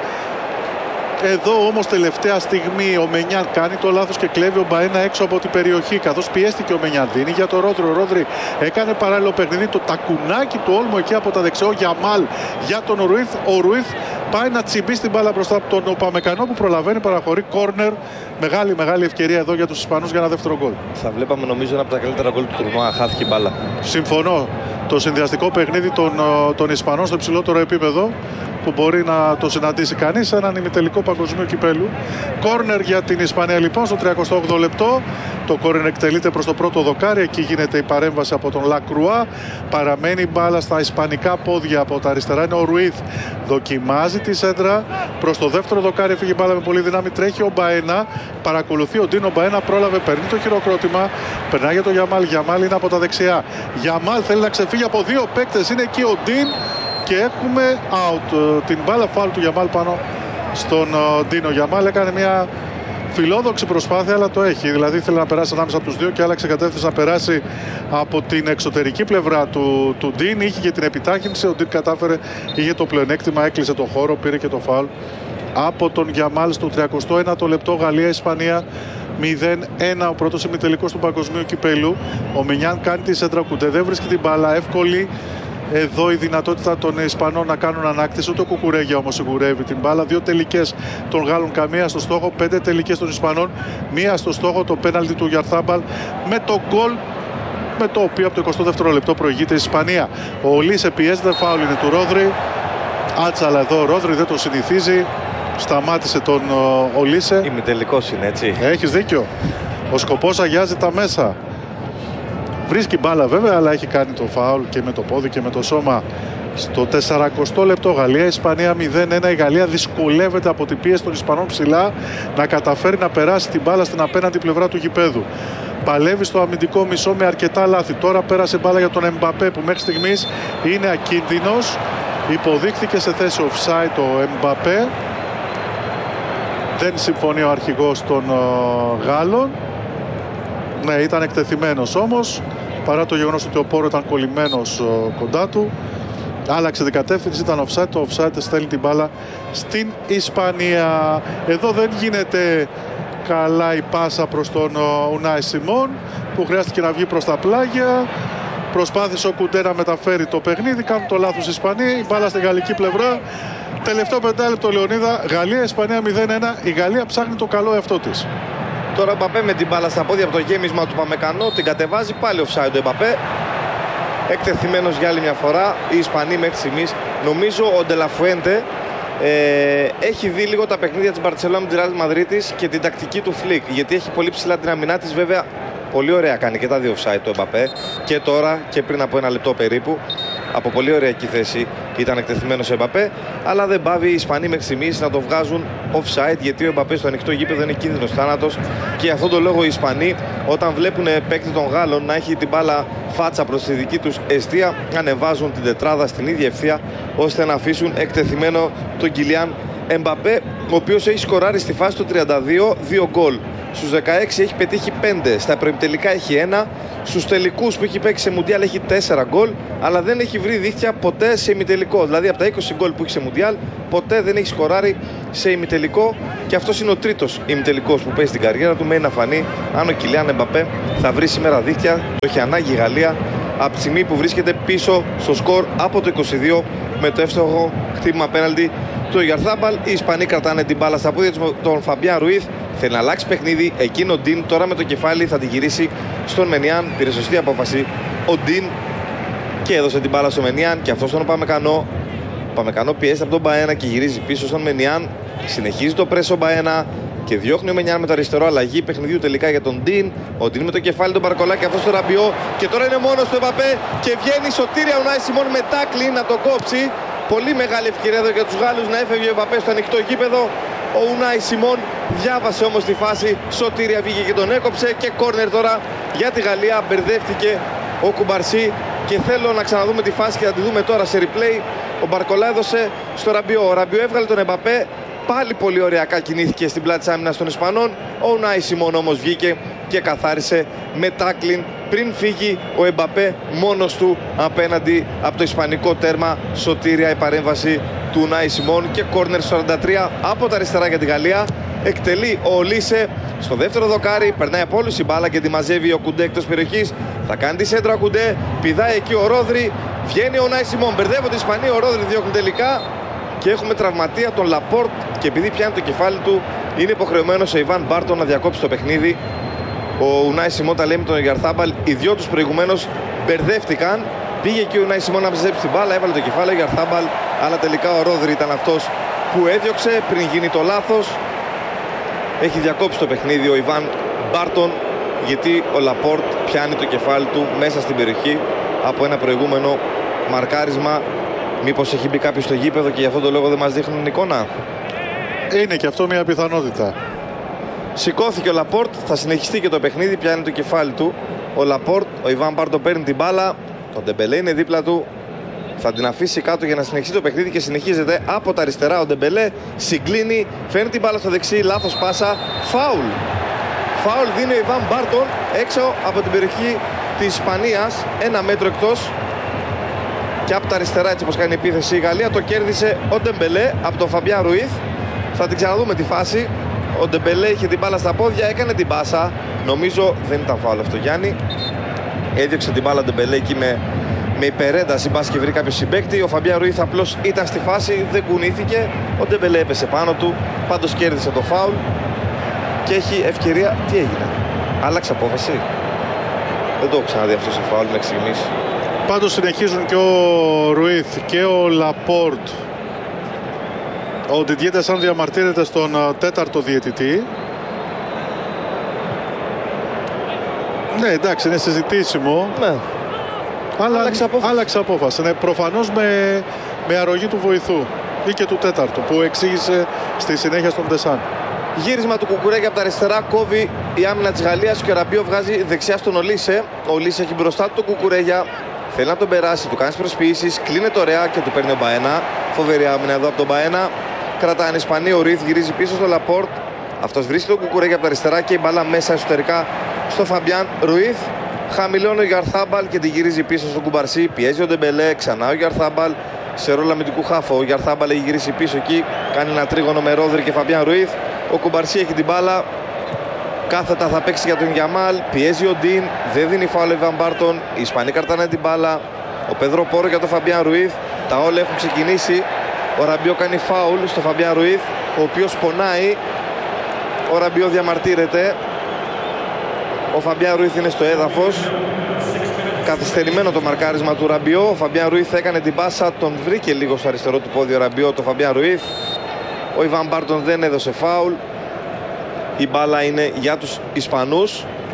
Εδώ όμως τελευταία στιγμή ο Μενιάν κάνει το λάθος και κλέβει ο Μπαένα έξω από την περιοχή. Καθώς πιέστηκε ο Μενιάν, δίνει για το Ρόδρυ. Ο Ρόδρυ έκανε παράλληλο παιχνίδι. Το Τακουνάκι του Όλμο εκεί από τα δεξιό. Γιαμάλ για τον Ρουίθ. Ο Ρουίθ πάει να τσιμπεί στην μπάλα μπροστά από τον Упαμεκανό που προλαβαίνει, παραχωρεί κόρνερ. Μεγάλη μεγάλη ευκαιρία εδώ για τους Ισπανούς για ένα δεύτερο γκολ. Θα βλέπαμε νομίζω ένα από τα καλύτερα γκολ του τουρνουά. Χάθηκε η μπάλα. Συμφωνώ. Το συνδυαστικό παιχνίδι των, των Ισπανών στο υψηλότερο επίπεδο που μπορεί να το συναντήσει κανείς σε έναν ημιτελικό παγκοσμίου κυπέλου. Κόρνερ για την Ισπανία λοιπόν στο τριακοστό όγδοο λεπτό. Το κόρνερ εκτελείται προς το πρώτο δοκάρι. Εκεί γίνεται η παρέμβαση από τον Λακρουά. Παραμένει η μπάλα στα ισπανικά πόδια από τα αριστερά. Είναι ο Ρουίθ. Δοκιμάζει τη σέντρα. Προς το δεύτερο δοκάρι φύγει η μπάλα με πολύ δύναμη. Τρέχει ο Μπαένα. Παρακολουθεί ο Ντίνο. Μπαένα πρόλαβε. Παίρνει το χειροκρότημα. Περνάει για τον Γιαμάλ. Γιαμάλ είναι από τα δεξιά. Γιαμάλ θέλει να ξεφύγει από δύο παίκτες. Είναι εκεί ο Ντίν. Και έχουμε out. Την μπάλα φάουλ του Γιαμάλ πάνω στον Ντίνο. Γιαμάλ έκανε μια φιλόδοξη προσπάθεια, αλλά το έχει. Δηλαδή ήθελε να περάσει ανάμεσα από τους δύο και άλλαξε κατεύθυνση να περάσει από την εξωτερική πλευρά του, του Ντίν. Είχε και την επιτάχυνση. Ο Ντίν κατάφερε, είχε το πλεονέκτημα, έκλεισε το χώρο, πήρε και το φάουλ από τον Γιαμάλ στο τριακοστό ένατο λεπτό. Γαλλία-Ισπανία μηδέν ένα, ο πρώτος ημιτελικός του παγκοσμίου κυπέλου. Ο Μενιάν κάνει τη σέντρα, κουντέ, δεν βρίσκει την μπάλα, εύκολη εδώ η δυνατότητα των Ισπανών να κάνουν ανάκτηση. Ούτε ο Κουκουρέγια όμως σιγουρεύει την μπάλα. Δύο τελικές των Γάλλων, καμία στο στόχο. Πέντε τελικές των Ισπανών, μία στο στόχο. Το πέναλτι του Γιαρθάμπαλ με το γκολ με το οποίο από το εικοστό δεύτερο λεπτό προηγείται η Ισπανία. Ο Ολίσε πιέζεται, φάουλ είναι του Ρόδρυ. Άτσαλα εδώ ο Ρόδρυ, δεν το συνηθίζει. Σταμάτησε τον Ολίσε. Ημιτελικός είναι, έτσι. Έχεις δίκιο. Ο σκοπός αγιάζει τα μέσα. Βρίσκει μπάλα βέβαια, αλλά έχει κάνει το φάουλ και με το πόδι και με το σώμα. Στο τεσσαρακοστό λεπτό Γαλλία-Ισπανία μηδέν ένα. Η Γαλλία δυσκολεύεται από την πίεση των Ισπανών ψηλά να καταφέρει να περάσει την μπάλα στην απέναντι πλευρά του γηπέδου. Παλεύει στο αμυντικό μισό με αρκετά λάθη. Τώρα πέρασε μπάλα για τον Εμπαπέ που μέχρι στιγμής είναι ακίνδυνος. Υποδείχθηκε σε θέση offside ο Εμπαπέ. Δεν συμφωνεί ο αρχηγός των uh, Γάλλων. Ναι, ήταν εκτεθειμένος όμως, παρά το γεγονός ότι ο Πόρο ήταν κολλημένος uh, κοντά του. Άλλαξε την κατεύθυνση, ήταν offside. Το offside στέλνει την μπάλα στην Ισπανία. Εδώ δεν γίνεται καλά η πάσα προς τον Ουνάι Σιμών που χρειάστηκε να βγει προς τα πλάγια. Προσπάθησε ο Κουντέ να μεταφέρει το παιχνίδι. Κάνουν το λάθος οι Ισπανοί. Η μπάλα στη γαλλική πλευρά. Τελευταίο πεντάλεπτο, Λεωνίδα. Γαλλία-Ισπανία μηδέν ένα. Η Γαλλία ψάχνει το καλό εαυτό της. Τώρα ο Εμπαπέ με την μπάλα στα πόδια από το γέμισμα του Παμεκανό. Την κατεβάζει πάλι offside ο Εμπαπέ. Εκτεθειμένος για άλλη μια φορά. Οι Ισπανοί μέχρι στιγμής. Νομίζω ο Ντελαφουέντε ε, έχει δει λίγο τα παιχνίδια της Μπαρτσελόνα με τη Ρεάλ Μαδρίτης και την τακτική του Φλικ. Γιατί έχει πολύ ψηλά την αμυνά της, βέβαια. Πολύ ωραία κάνει και τα δύο offside το Εμπαπέ. Και τώρα και πριν από ένα λεπτό περίπου. Από πολύ ωριακή θέση ήταν εκτεθειμένος ο Εμπαπέ, αλλά δεν πάβει οι Ισπανοί μέχρι στιγμής να το βγάζουν offside, γιατί ο Εμπαπέ στο ανοιχτό γήπεδο είναι κίνδυνος θάνατος. Και γι' αυτόν τον λόγο οι Ισπανοί, όταν βλέπουν παίκτη των Γάλλων να έχει την μπάλα φάτσα προς τη δική τους εστία, ανεβάζουν την τετράδα στην ίδια ευθεία, ώστε να αφήσουν εκτεθειμένο τον Κιλιάν Εμπαπέ, ο οποίος έχει σκοράρει στη φάση του τριάντα δύο δύο γκολ. Στους δεκαέξι έχει πετύχει πέντε, στα προημιτελικά έχει ένα, στους τελικούς που έχει παίξει σε Μουντιάλ έχει τέσσερα γκολ, αλλά δεν έχει βρει δίχτυα ποτέ σε ημιτελικό. Δηλαδή από τα είκοσι γκολ που έχει σε Μουντιάλ, ποτέ δεν έχει σκοράρει σε ημιτελικό, και αυτός είναι ο τρίτος ημιτελικός που παίζει στην καριέρα του. Μένει να φανεί αν ο Κιλιάν Εμπαπέ θα βρει σήμερα δίχτυα. Το έχει ανάγκη η Γαλλία από τη στιγμή που βρίσκεται πίσω στο σκορ από το είκοσι δύο με το εύστοχο χτύπημα πέναλτι του Ουγιαρθάμπαλ. Οι Ισπανοί κρατάνε την μπάλα στα πόδια των Φαμπιάν Ρουίθ. Θέλει να αλλάξει παιχνίδι. Εκείνο ο Ντίν τώρα με το κεφάλι θα την γυρίσει στον Μενιάν. Πήρε σωστή απόφαση ο Ντίν και έδωσε την μπάλα στο Μενιάν. Και αυτό στον Παμεκανό. Ο Παμεκανό πιέζεται από τον Μπαένα και γυρίζει πίσω στον Μενιάν. Συνεχίζει το πρέσο Μπαένα και διώχνει ο Μενιάν με το αριστερό. Αλλαγή παιχνιδιού τελικά για τον Ντίν. Ο Ντίν με το κεφάλι τον Μπαρκολά και αυτό στο Ραμπιό. Και τώρα είναι μόνο στο Εμπαπέ και βγαίνει σωτήρια Ουνάι Σιμών με τάκλι να το κόψει. Πολύ μεγάλη ευκαιρία εδώ για τους Γάλλους να έφευγε ο Εμπαπέ στο ανοιχτό γήπεδο. Ο Ουνάι Σιμών διάβασε όμως τη φάση, σωτήρια βγήκε και τον έκοψε. Και κόρνερ τώρα για τη Γαλλία. Μπερδεύτηκε ο Κουμπαρσί και θέλω να ξαναδούμε τη φάση και θα τη δούμε τώρα σε replay. Ο Μπαρκολά έδωσε στο Ραμπιό. Ο Ραμπιό έβγαλε τον Εμπαπέ. Πάλι πολύ ωριακά κινήθηκε στην πλάτη της άμυνας των Ισπανών. Ο Ουνάι Σιμών όμως βγήκε και καθάρισε με τάκλιν πριν φύγει ο Εμπαπέ μόνος του απέναντι από το ισπανικό τέρμα. Σωτήρια η παρέμβαση του Ουνάι Σιμών και κόρνερ σαράντα τρία από τα αριστερά για τη Γαλλία. Εκτελεί ο Ολίσε στο δεύτερο δοκάρι, περνάει από όλους η μπάλα και τη μαζεύει ο Κουντέ εκτός περιοχής. Θα κάνει τη σέντρα ο Κουντέ, πηδάει εκεί ο Ρόδρυ, βγαίνει ο Ουνάι Σιμών, μπερδεύονται οι Ισπανοί, ο Ρόδρυ διώχνει τελικά. Και έχουμε τραυματία τον Λαπόρτ και επειδή πιάνει το κεφάλι του είναι υποχρεωμένος ο Ιβάν Μπάρτον να διακόψει το παιχνίδι. Ο Ουνάι Σιμών τα λέει με τον Ουγιαρθάμπαλ. Οι δυο τους προηγουμένως μπερδεύτηκαν. Πήγε εκεί ο Ουνάι Σιμών να μαζέψει την μπάλα, έβαλε το κεφάλι ο Ουγιαρθάμπαλ, αλλά τελικά ο Ρόδρυ ήταν αυτός που έδιωξε πριν γίνει το λάθος. Έχει διακόψει το παιχνίδι ο Ιβάν Μπάρτον, γιατί ο Λαπόρτ πιάνει το κεφάλι του μέσα στην περιοχή από ένα προηγούμενο μαρκάρισμα. Μήπως έχει μπει κάποιος στο γήπεδο και γι' αυτόν τον λόγο δεν μας δείχνουν εικόνα. Είναι και αυτό μια πιθανότητα. Σηκώθηκε ο Λαπόρτ, θα συνεχιστεί και το παιχνίδι, πιάνει το κεφάλι του ο Λαπόρτ. Ο Ιβάν Μπάρτον παίρνει την μπάλα, ο Ντεμπελέ είναι δίπλα του, θα την αφήσει κάτω για να συνεχίσει το παιχνίδι και συνεχίζεται από τα αριστερά. Ο Ντεμπελέ συγκλίνει, φέρνει την μπάλα στο δεξί, λάθος πάσα, φάουλ. Φάουλ δίνει ο Ιβάν Μπάρτον έξω από την περιοχή της Ισπανίας, ένα μέτρο εκτός. Και από τα αριστερά, έτσι όπως κάνει η επίθεση η Γαλλία, το κέρδισε ο Ντεμπελέ από τον Φαμπιάν Ρουίθ. Θα την ξαναδούμε τη φάση. Ο Ντεμπελέ είχε την μπάλα στα πόδια, έκανε την πάσα. Νομίζω δεν ήταν φάουλ αυτό, Γιάννη. Έδιωξε την μπάλα Ντεμπελέ εκεί με, με υπερένταση, μπας και βρει κάποιο συμπαίκτη. Ο Φαμπιάν Ρουίθ απλώς ήταν στη φάση, δεν κουνήθηκε. Ο Ντεμπελέ έπεσε πάνω του, πάντως κέρδισε το φάουλ. Και έχει ευκαιρία. Τι έγινε, άλλαξε απόφαση? Δεν το έχω ξαναδεί αυτό σε φάουλ μέχρι στιγμής. Πάντως συνεχίζουν και ο Ρουίθ και ο Λαπόρτ. Ο Ντιντιέ Ντεσάν διαμαρτύρεται στον τέταρτο διαιτητή. Ναι, εντάξει, είναι συζητήσιμο. Ναι. Αλλά άλλαξε απόφαση. Άλλαξε απόφαση. Ναι, προφανώς με, με αρρωγή του βοηθού ή και του τέταρτου που εξήγησε στη συνέχεια στον Ντεσάν. Γύρισμα του Κουκουρέγια από τα αριστερά, κόβει η άμυνα της Γαλλίας και ο Ραμπιό βγάζει δεξιά στον Ολίσε. Ο Ολίσε έχει μπροστά του τον Κουκουρέγια. Θέλει να τον περάσει, του κάνει προσποιήσεις, κλείνεται ωραία και του παίρνει ο Μπαένα. Φοβερή άμυνα εδώ από τον Μπαένα. Κρατάνε οι Ισπανοί, ο Ρουίθ γυρίζει πίσω στο Λαπόρτ. Αυτός βρίσκει τον Κουκουρέγια από τα αριστερά και η μπάλα μέσα εσωτερικά στο Φαμπιάν Ρουίθ. Χαμηλώνει ο Ουγιαρθάμπαλ και τη γυρίζει πίσω στον Κουμπαρσί. Πιέζει ο Ντεμπελέ, ξανά ο Ουγιαρθάμπαλ σε ρόλο αμυντικού χάφο. Ο Ουγιαρθάμπαλ έχει γυρίσει πίσω εκεί, κάνει ένα τρίγωνο με Ρόδρυ και Φαμπιάν Ρουίθ. Ο Κουμπαρσί έχει την μπάλα. Κάθετα θα παίξει για τον Γιαμάλ. Πιέζει ο Ντίν. Δεν δίνει φάουλ ο Ιβάν Μπάρτον. Οι Ισπανοί κρατάνε την μπάλα. Ο Πέδρο Πόρο για τον Φαμπιάν Ρουίθ. Τα όλα έχουν ξεκινήσει. Ο Ραμπιό κάνει φάουλ στο Φαμπιάν Ρουίθ, ο οποίος πονάει. Ο Ραμπιό διαμαρτύρεται. Ο Φαμπιάν Ρουίθ είναι στο έδαφος. Καθυστερημένο το μαρκάρισμα του Ραμπιό. Ο Φαμπιάν Ρουίθ έκανε την πάσα. Τον βρήκε λίγο στο αριστερό του πόδι ο Ραμπιό, το Φαμπιάν Ρουίθ. Ο Ιβάν Μπάρτον δεν έδωσε φάουλ. Η μπάλα είναι για τους Ισπανούς.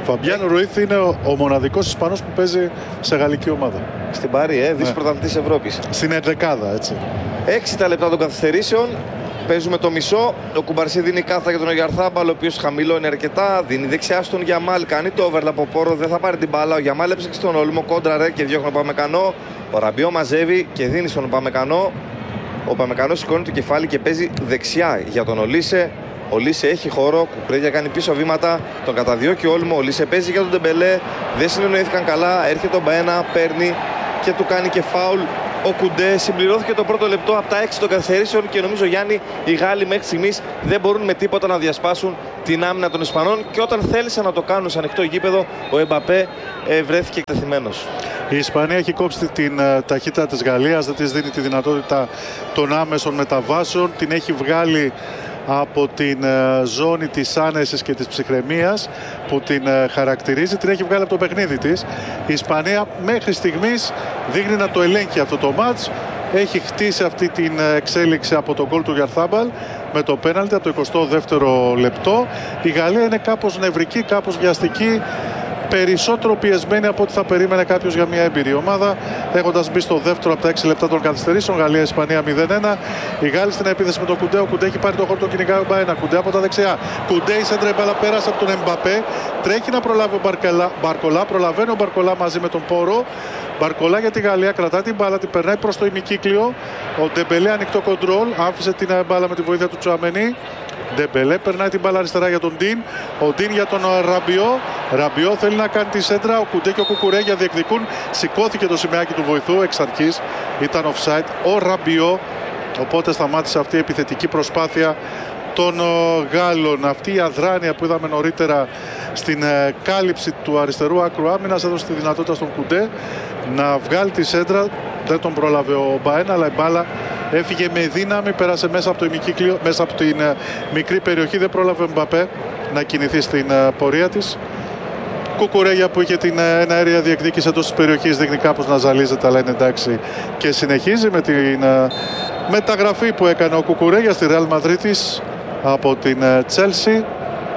Φαμπιάνο Ρουίθ είναι ο, ο μοναδικός Ισπανός που παίζει σε γαλλική ομάδα. Στην Παρί, ε, δις Ναι. πρωταθλητής Ευρώπης. Στην ενδεκάδα, έτσι. Έξι τα λεπτά των καθυστερήσεων. Παίζουμε το μισό. Ο Κουμπαρσί δίνει κάθα για τον Ογιαρθάμπαλ, ο οποίος χαμηλώνει αρκετά. Δίνει δεξιά στον Γιαμάλ. Κάνει το overlap από Πόρο. Δεν θα πάρει την μπάλα. Ο Γιαμάλ έψαξε στον Όλμο. Κόντρα ρε και διώχνει τον Παμεκανό. Ο Ραμπιό μαζεύει και δίνει στον Παμεκανό. Ο Παμεκανό σηκώνει το κεφάλι και παίζει δεξιά για τον Ολίσε. Ο Λίσε έχει χώρο. Κουκουρέγια κάνει πίσω βήματα. Τον καταδιώκει ο Όλμο. Ο Λίσε παίζει για τον Ντεμπελέ. Δεν συνεννοήθηκαν καλά. Έρχεται ο Μπαένα, παίρνει και του κάνει και φάουλ. Ο Κουντέ συμπληρώθηκε το πρώτο λεπτό από τα έξι των καθυστερήσεων και νομίζω, Γιάννη, οι Γάλλοι μέχρι στιγμής δεν μπορούν με τίποτα να διασπάσουν την άμυνα των Ισπανών και όταν θέλησαν να το κάνουν σε ανοιχτό γήπεδο, ο Εμπαπέ ε, βρέθηκε εκτεθειμένος. Η Ισπανία έχει κόψει την uh, ταχύτητα της Γαλλίας, δεν της δίνει τη δυνατότητα των άμεσων μεταβάσεων, την έχει βγάλει από την uh, ζώνη της άνεσης και της ψυχραιμίας που την uh, χαρακτηρίζει, την έχει βγάλει από το παιχνίδι της. Η Ισπανία μέχρι στιγμής δείχνει να το ελέγχει αυτό το μάτς. Έχει χτίσει αυτή την εξέλιξη από τον γκολ του Γιαρθάμπαλ με το πέναλτι από το εικοστό δεύτερο λεπτό. Η Γαλλία είναι κάπως νευρική, κάπως βιαστική, περισσότερο πιεσμένη από ό,τι θα περίμενε κάποιος για μια έμπειρη ομάδα. Έχοντας μπει στο δεύτερο από τα έξι λεπτά των καθυστερήσεων, Γαλλία-Ισπανία μηδέν ένα. Οι Γάλλοι στην επίθεση με τον Κουντέ. Ο Κουντέ έχει πάρει το χώρο, τον κυνηγάει ο Μπαένα. Κουντέ από τα δεξιά. Κουντέ η σέντρα, η μπάλα πέρασε από τον Εμπαπέ. Τρέχει να προλάβει ο Μπαρκελά, Μπαρκολά. Προλαβαίνει ο Μπαρκολά μαζί με τον Πόρο. Μπαρκολά για τη Γαλλία, κρατά την μπάλα, την περνάει προς το ημικύκλιο. Ο Ντεμπελέ ανοιχτό κοντρόλ. Άφησε την μπάλα με τη βοήθεια του Τσουαμενί. Ντεμπελέ περνάει την μπάλα αριστερά για τον Ντίν. Ο Ντίν για τον Ραμπιό. Ραμπιό θέλει να κάνει τη σέντρα. Ο Κουντέ και ο Κουκουρέγια διεκδικούν. Σηκώθηκε το σημαίακι του βοηθού εξ αρχής. Ήταν offside ο Ραμπιό. Οπότε σταμάτησε αυτή η επιθετική προσπάθεια των Γάλλων. Αυτή η αδράνεια που είδαμε νωρίτερα στην κάλυψη του αριστερού άκρου άμυνας έδωσε τη δυνατότητα στον Κουντέ να βγάλει τη σέντρα. Δεν τον πρόλαβε ο Μπαένα, αλλά η μπάλα έφυγε με δύναμη, πέρασε μέσα από το ημικύκλιο, μέσα από την uh, μικρή περιοχή. Δεν πρόλαβε ο Μπαπέ να κινηθεί στην uh, πορεία της. Κουκουρέγια που είχε την uh, εναέρια διεκδίκηση εντός της περιοχής δείχνει κάπως να ζαλίζεται, αλλά είναι εντάξει και συνεχίζει με την uh, μεταγραφή που έκανε ο Κουκουρέγια στη Ρεάλ Μαδρίτης από την Chelsea. Uh,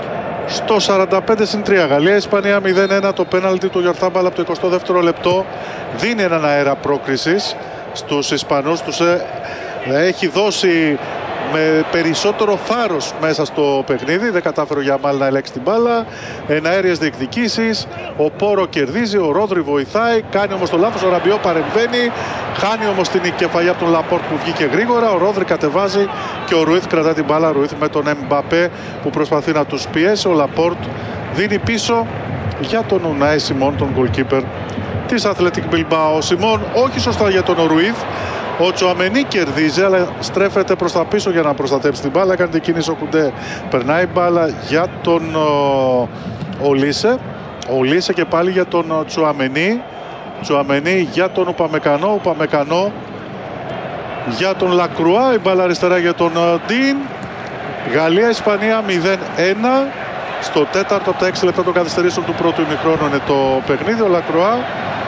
στο σαράντα πέντε συν τρία Γαλλία-Ισπανία μηδέν ένα. Το πέναλτι του Γιαρθάμπαλ από το εικοστό δεύτερο λεπτό δίνει έναν αέρα πρόκρισης στους Ισπανούς. Τους ε, έχει δώσει με περισσότερο θάρρος μέσα στο παιχνίδι. Δεν κατάφερε ο Γιαμάλ να ελέγξει την μπάλα. Εναέριες διεκδικήσεις. Ο Πόρο κερδίζει, ο Ρόδρυ βοηθάει. Κάνει όμως το λάθος, ο Ραμπιό παρεμβαίνει. Χάνει όμως την κεφαλιά από τον Λαπόρτ που βγήκε γρήγορα. Ο Ρόδρυ κατεβάζει και ο Ρουίθ κρατά την μπάλα. Ρουίθ με τον Εμπαπέ που προσπαθεί να τους πιέσει. Ο Λαπόρτ δίνει πίσω για τον Ουνάι Σιμών, τον goalkeeper της Athletic Bilbao. Ο Σιμών όχι σωστά για τον Ρουίθ. Ο Τσουαμενί κερδίζει, αλλά στρέφεται προς τα πίσω για να προστατέψει την μπάλα. Κάνει την κίνηση ο Κουντέ. Περνάει μπάλα για τον Ολίσε. Ολίσε και πάλι για τον Τσουαμενί. Τσουαμενί για τον Ουπαμεκανό. Ουπαμεκανό για τον Λακρουά. Η μπάλα αριστερά για τον Ντίν. Γαλλία-Ισπανία μηδέν ένα. Στο τέταρτο από τα έξι λεπτά των καθυστερήσεων του πρώτου ημιχρόνου είναι το παιχνίδι. Ο Λακρουά.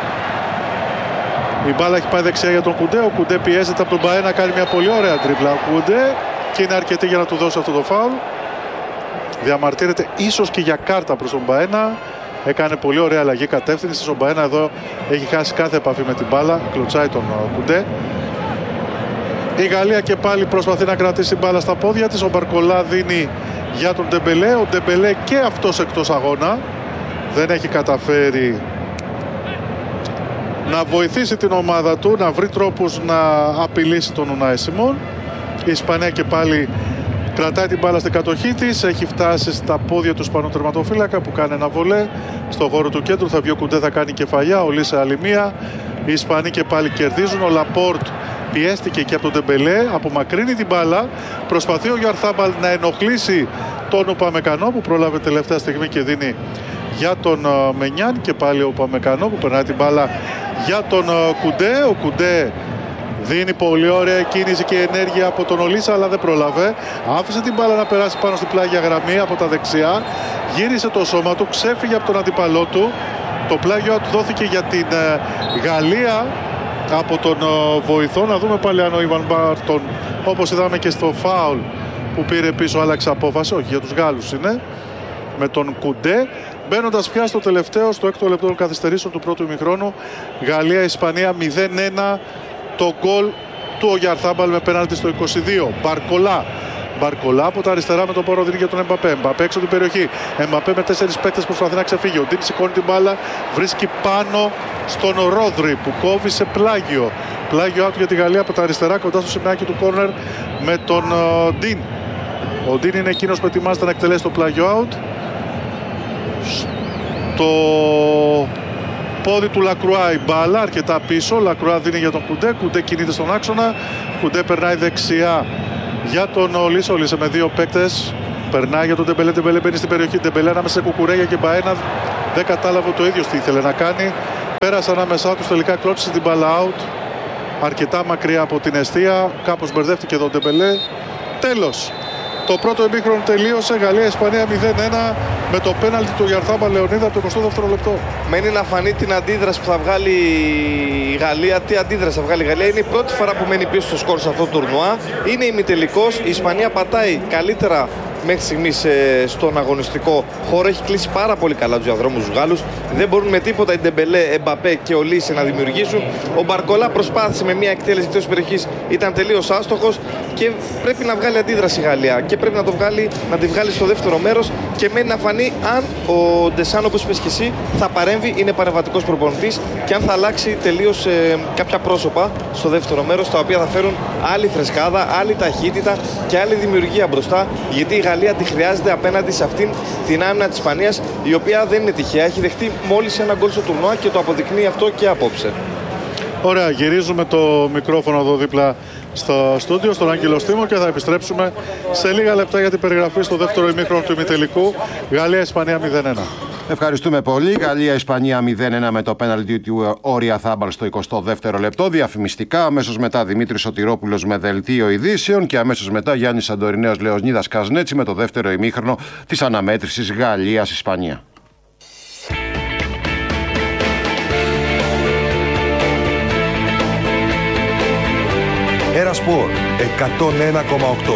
Η μπάλα έχει πάει δεξιά για τον Κουντέ. Ο Κουντέ πιέζεται από τον Μπαένα, κάνει μια πολύ ωραία τρίπλα. Ο Κουντέ και είναι αρκετή για να του δώσει αυτό το φάουλ. Διαμαρτύρεται ίσως και για κάρτα προς τον Μπαένα. Έκανε πολύ ωραία αλλαγή κατεύθυνση. Ο Μπαένα εδώ έχει χάσει κάθε επαφή με την μπάλα. Κλωτσάει τον Κουντέ. Η Γαλλία και πάλι προσπαθεί να κρατήσει την μπάλα στα πόδια της. Ο Μπαρκολά δίνει για τον Ντεμπελέ. Ο Ντεμπελέ και αυτός εκτός αγώνα. Δεν έχει καταφέρει να βοηθήσει την ομάδα του, να βρει τρόπους να απειλήσει τον Ουνάι Σιμών. Η Ισπανία και πάλι κρατάει την μπάλα στην κατοχή της. Έχει φτάσει στα πόδια του Ισπανού τερματοφύλακα που κάνει ένα βολέ. Στο χώρο του κέντρου θα βγει ο Κουντέ, θα κάνει κεφαλιά. Ο Λίσε άλλη μία. Οι Ισπανοί και πάλι κερδίζουν. Ο Λαπόρτ πιέστηκε και από τον Ντεμπελέ. Απομακρύνει την μπάλα. Προσπαθεί ο Γιαρθάμπαλ να ενοχλήσει τον Ουπαμεκανό που πρόλαβε τελευταία στιγμή και δίνει για τον uh, Μενιάν. Και πάλι ο Ουπαμεκανό που περνάει την μπάλα για τον uh, Κουντέ. Ο Κουντέ δίνει πολύ ωραία κίνηση και ενέργεια από τον Ολίσα, αλλά δεν πρόλαβε. Άφησε την μπάλα να περάσει πάνω στην πλάγια γραμμή από τα δεξιά. Γύρισε το σώμα του, ξέφυγε από τον αντίπαλό του. Το πλάγιο του δόθηκε για την uh, Γαλλία από τον uh, βοηθό. Να δούμε πάλι αν ο Ιβαν Μπάρτον, όπως είδαμε και στο φάουλ που πήρε πίσω, άλλαξε απόφαση. Όχι, για τους Γάλλους είναι. Με τον Κουντέ. Μπαίνοντας πια στο τελευταίο, στο έκτο λεπτό των καθυστερήσεων του πρώτου ημιχρόνου, Γαλλία-Ισπανία μηδέν ένα, το γκολ του Ογιαρθάμπαλ με πέναλτι στο είκοσι δύο. Μπαρκολά. Μπαρκολά από τα αριστερά με τον πόρο δίνει για τον Εμπαπέ. Εμπαπέ έξω την περιοχή. Εμπαπέ με τέσσερις παίκτες προσπαθεί να ξεφύγει. Ο Ντίν σηκώνει την μπάλα, βρίσκει πάνω στον Ρόδρυ που κόβει σε πλάγιο. Πλάγιο out για τη Γαλλία από τα αριστερά κοντά στο σημειάκι του κόρνερ με τον Ντίν. Ο Ντίν είναι εκείνος που ετοιμάζεται να εκτελέσει το πλάγιο out. Το πόδι του Λακρουά η μπάλα, αρκετά πίσω. Λακρουά δίνει για τον Κουντέ. Κουντέ κινείται στον άξονα. Κουντέ περνάει δεξιά για τον Ολίσε. Ολίσε με δύο παίκτες. Περνάει για τον Ντεμπελέ. Ντεμπελέ μπαίνει στην περιοχή. Ντεμπελέ ανάμεσα σε Κουκουρέγια και Μπαένα. Δεν κατάλαβε το ίδιο τι ήθελε να κάνει. Πέρασε ανάμεσά του. Τελικά κλώτσισε την μπάλα out. Αρκετά μακριά από την εστία. Κάπως μπερδεύτηκε εδώ ο Ντεμπελέ. Τέλος. Το πρώτο ημίχρονο τελείωσε. Γαλλία-Ισπανία μηδέν ένα με το πέναλτι του Ογιαρθάμπαλ Λεωνίδα από το εικοστό δεύτερο λεπτό. Μένει να φανεί την αντίδραση που θα βγάλει η Γαλλία. Τι αντίδραση θα βγάλει η Γαλλία. Είναι η πρώτη φορά που μένει πίσω στο σκορ σε αυτό το τουρνουά. Είναι ημιτελικός. Η Ισπανία πατάει καλύτερα μέχρι στιγμής στον αγωνιστικό χώρο. Έχει κλείσει πάρα πολύ καλά τους διαδρόμους τους Γάλλους. Δεν μπορούν με τίποτα οι Ντεμπελέ, Εμπαπέ και ο Λίσε να δημιουργήσουν. Ο Μπαρκολά προσπάθησε με μια εκτέλεση εκτός περιοχής, ήταν τελείως άστοχος και πρέπει να βγάλει αντίδραση η Γαλλία. Και πρέπει να, το βγάλει, να τη βγάλει στο δεύτερο μέρος και μένει να φανεί αν ο Ντεσάν, όπως είπες και εσύ, θα παρέμβει, είναι παρεμβατικός προπονητής και αν θα αλλάξει τελείως ε, κάποια πρόσωπα στο δεύτερο μέρος, τα οποία θα φέρουν άλλη φρεσκάδα, άλλη ταχύτητα και άλλη δημιουργία μπροστά. Γιατί η Γαλλία τη χρειάζεται απέναντι σε αυτήν την άμυνα της Ισπανίας, η οποία δεν είναι τυχαία. Έχει δεχτεί μόλις ένα γκολ στο τουρνουά και το αποδεικνύει αυτό και απόψε. Ωραία, γυρίζουμε το μικρόφωνο εδώ δίπλα στο στούντιο, στον Άγγελο Στήμο και θα επιστρέψουμε σε λίγα λεπτά για την περιγραφή στο δεύτερο ημίχρονο του ημιτελικού. Γαλλία-Ισπανία μηδέν ένα. Ευχαριστούμε πολύ. Γαλλία-Ισπανία μηδέν ένα με το πέναλτι του Ογιαρθάμπαλ στο εικοστό δεύτερο λεπτό. Διαφημιστικά, αμέσως μετά Δημήτρης Σωτηρόπουλος με δελτίο ειδήσεων και αμέσως μετά Γιάννης Σαντορινέος Λεωνίδας Καζνέτσι με το δεύτερο ημίχρονο της αναμέτρησης Γαλλίας-Ισπανία. Ένα Σπορ εκατόν ένα κόμμα οκτώ.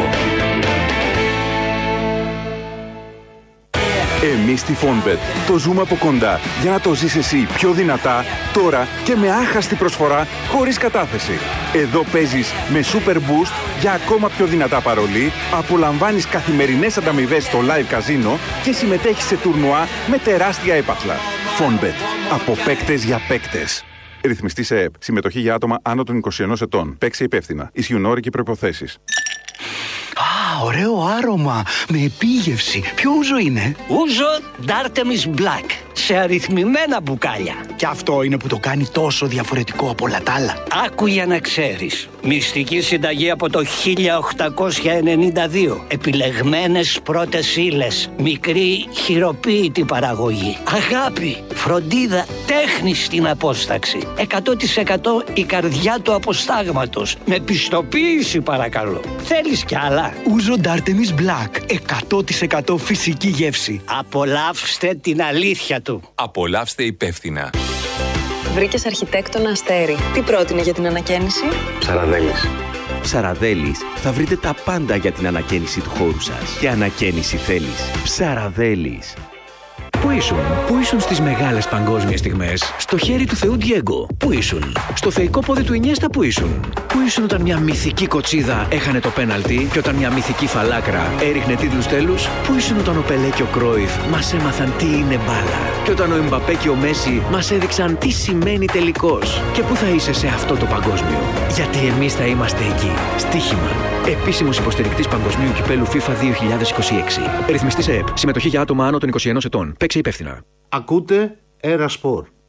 Εμείς στη Fonbet το ζούμε από κοντά για να το ζεις εσύ πιο δυνατά, τώρα και με άχαστη προσφορά χωρίς κατάθεση. Εδώ παίζεις με Super Boost για ακόμα πιο δυνατά παρολί, απολαμβάνεις καθημερινές ανταμοιβές στο live καζίνο και συμμετέχεις σε τουρνουά με τεράστια έπαθλα. Fonbet. Από παίκτες για παίκτες. Ρυθμιστή σε ΕΕΠ. Συμμετοχή για άτομα άνω των είκοσι ενός ετών. Παίξε υπεύθυνα. Ισχύουν όροι και προϋποθέσεις. Α, ωραίο άρωμα. Με επίγευση. Ποιο ούζο είναι? Ούζο D'Artemis Black. Σε αριθμημένα μπουκάλια. Και αυτό είναι που το κάνει τόσο διαφορετικό από όλα τα άλλα. Άκου για να ξέρεις. Μυστική συνταγή από το χίλια οκτακόσια ενενήντα δύο. Επιλεγμένες πρώτες ύλες. Μικρή χειροποίητη παραγωγή. Αγάπη, φροντίδα, τέχνη στην απόσταξη. εκατό τοις εκατό η καρδιά του αποστάγματος. Με πιστοποίηση παρακαλώ. Θέλεις κι άλλα? Ούζο D'Artemis Black. εκατό τοις εκατό φυσική γεύση. Απολαύστε την αλήθεια του. Απολαύστε υπεύθυνα. Βρήκες αρχιτέκτονα Αστέρι. Τι πρότεινε για την ανακαίνιση? Ψαραδέλης. Ψαραδέλης θα βρείτε τα πάντα για την ανακαίνιση του χώρου σας. Και ανακαίνιση θέλεις. Ψαραδέλης. Πού ήσουν, πού ήσουν στις μεγάλες παγκόσμιες στιγμές? Στο χέρι του Θεού Ντιέγκο. Πού ήσουν? Στο θεϊκό πόδι του Ινιέστα. Πού ήσουν? Πού ήσουν όταν μια μυθική κοτσίδα έχανε το πέναλτι και όταν μια μυθική φαλάκρα έριχνε τίτλους τέλους? Πού ήσουν όταν ο Πελέ και ο Κρόιφ μας έμαθαν τι είναι μπάλα και όταν ο Εμπαπέ και ο Μέση μας έδειξαν τι σημαίνει τελικός? Και πού θα είσαι σε αυτό το παγκόσμιο? Γιατί εμείς θα είμαστε εκεί. Στοίχημα. Επίσημος υποστηρικτής Παγκοσμίου Κυπέλου FIFA δύο χιλιάδες είκοσι έξι. Ρυθμιστής ΕΕΠ. Συμμετοχή για άτομα άνω των είκοσι ενός ετών. Παίξε υπεύθυνα. Ακούτε Ένα Σπορ.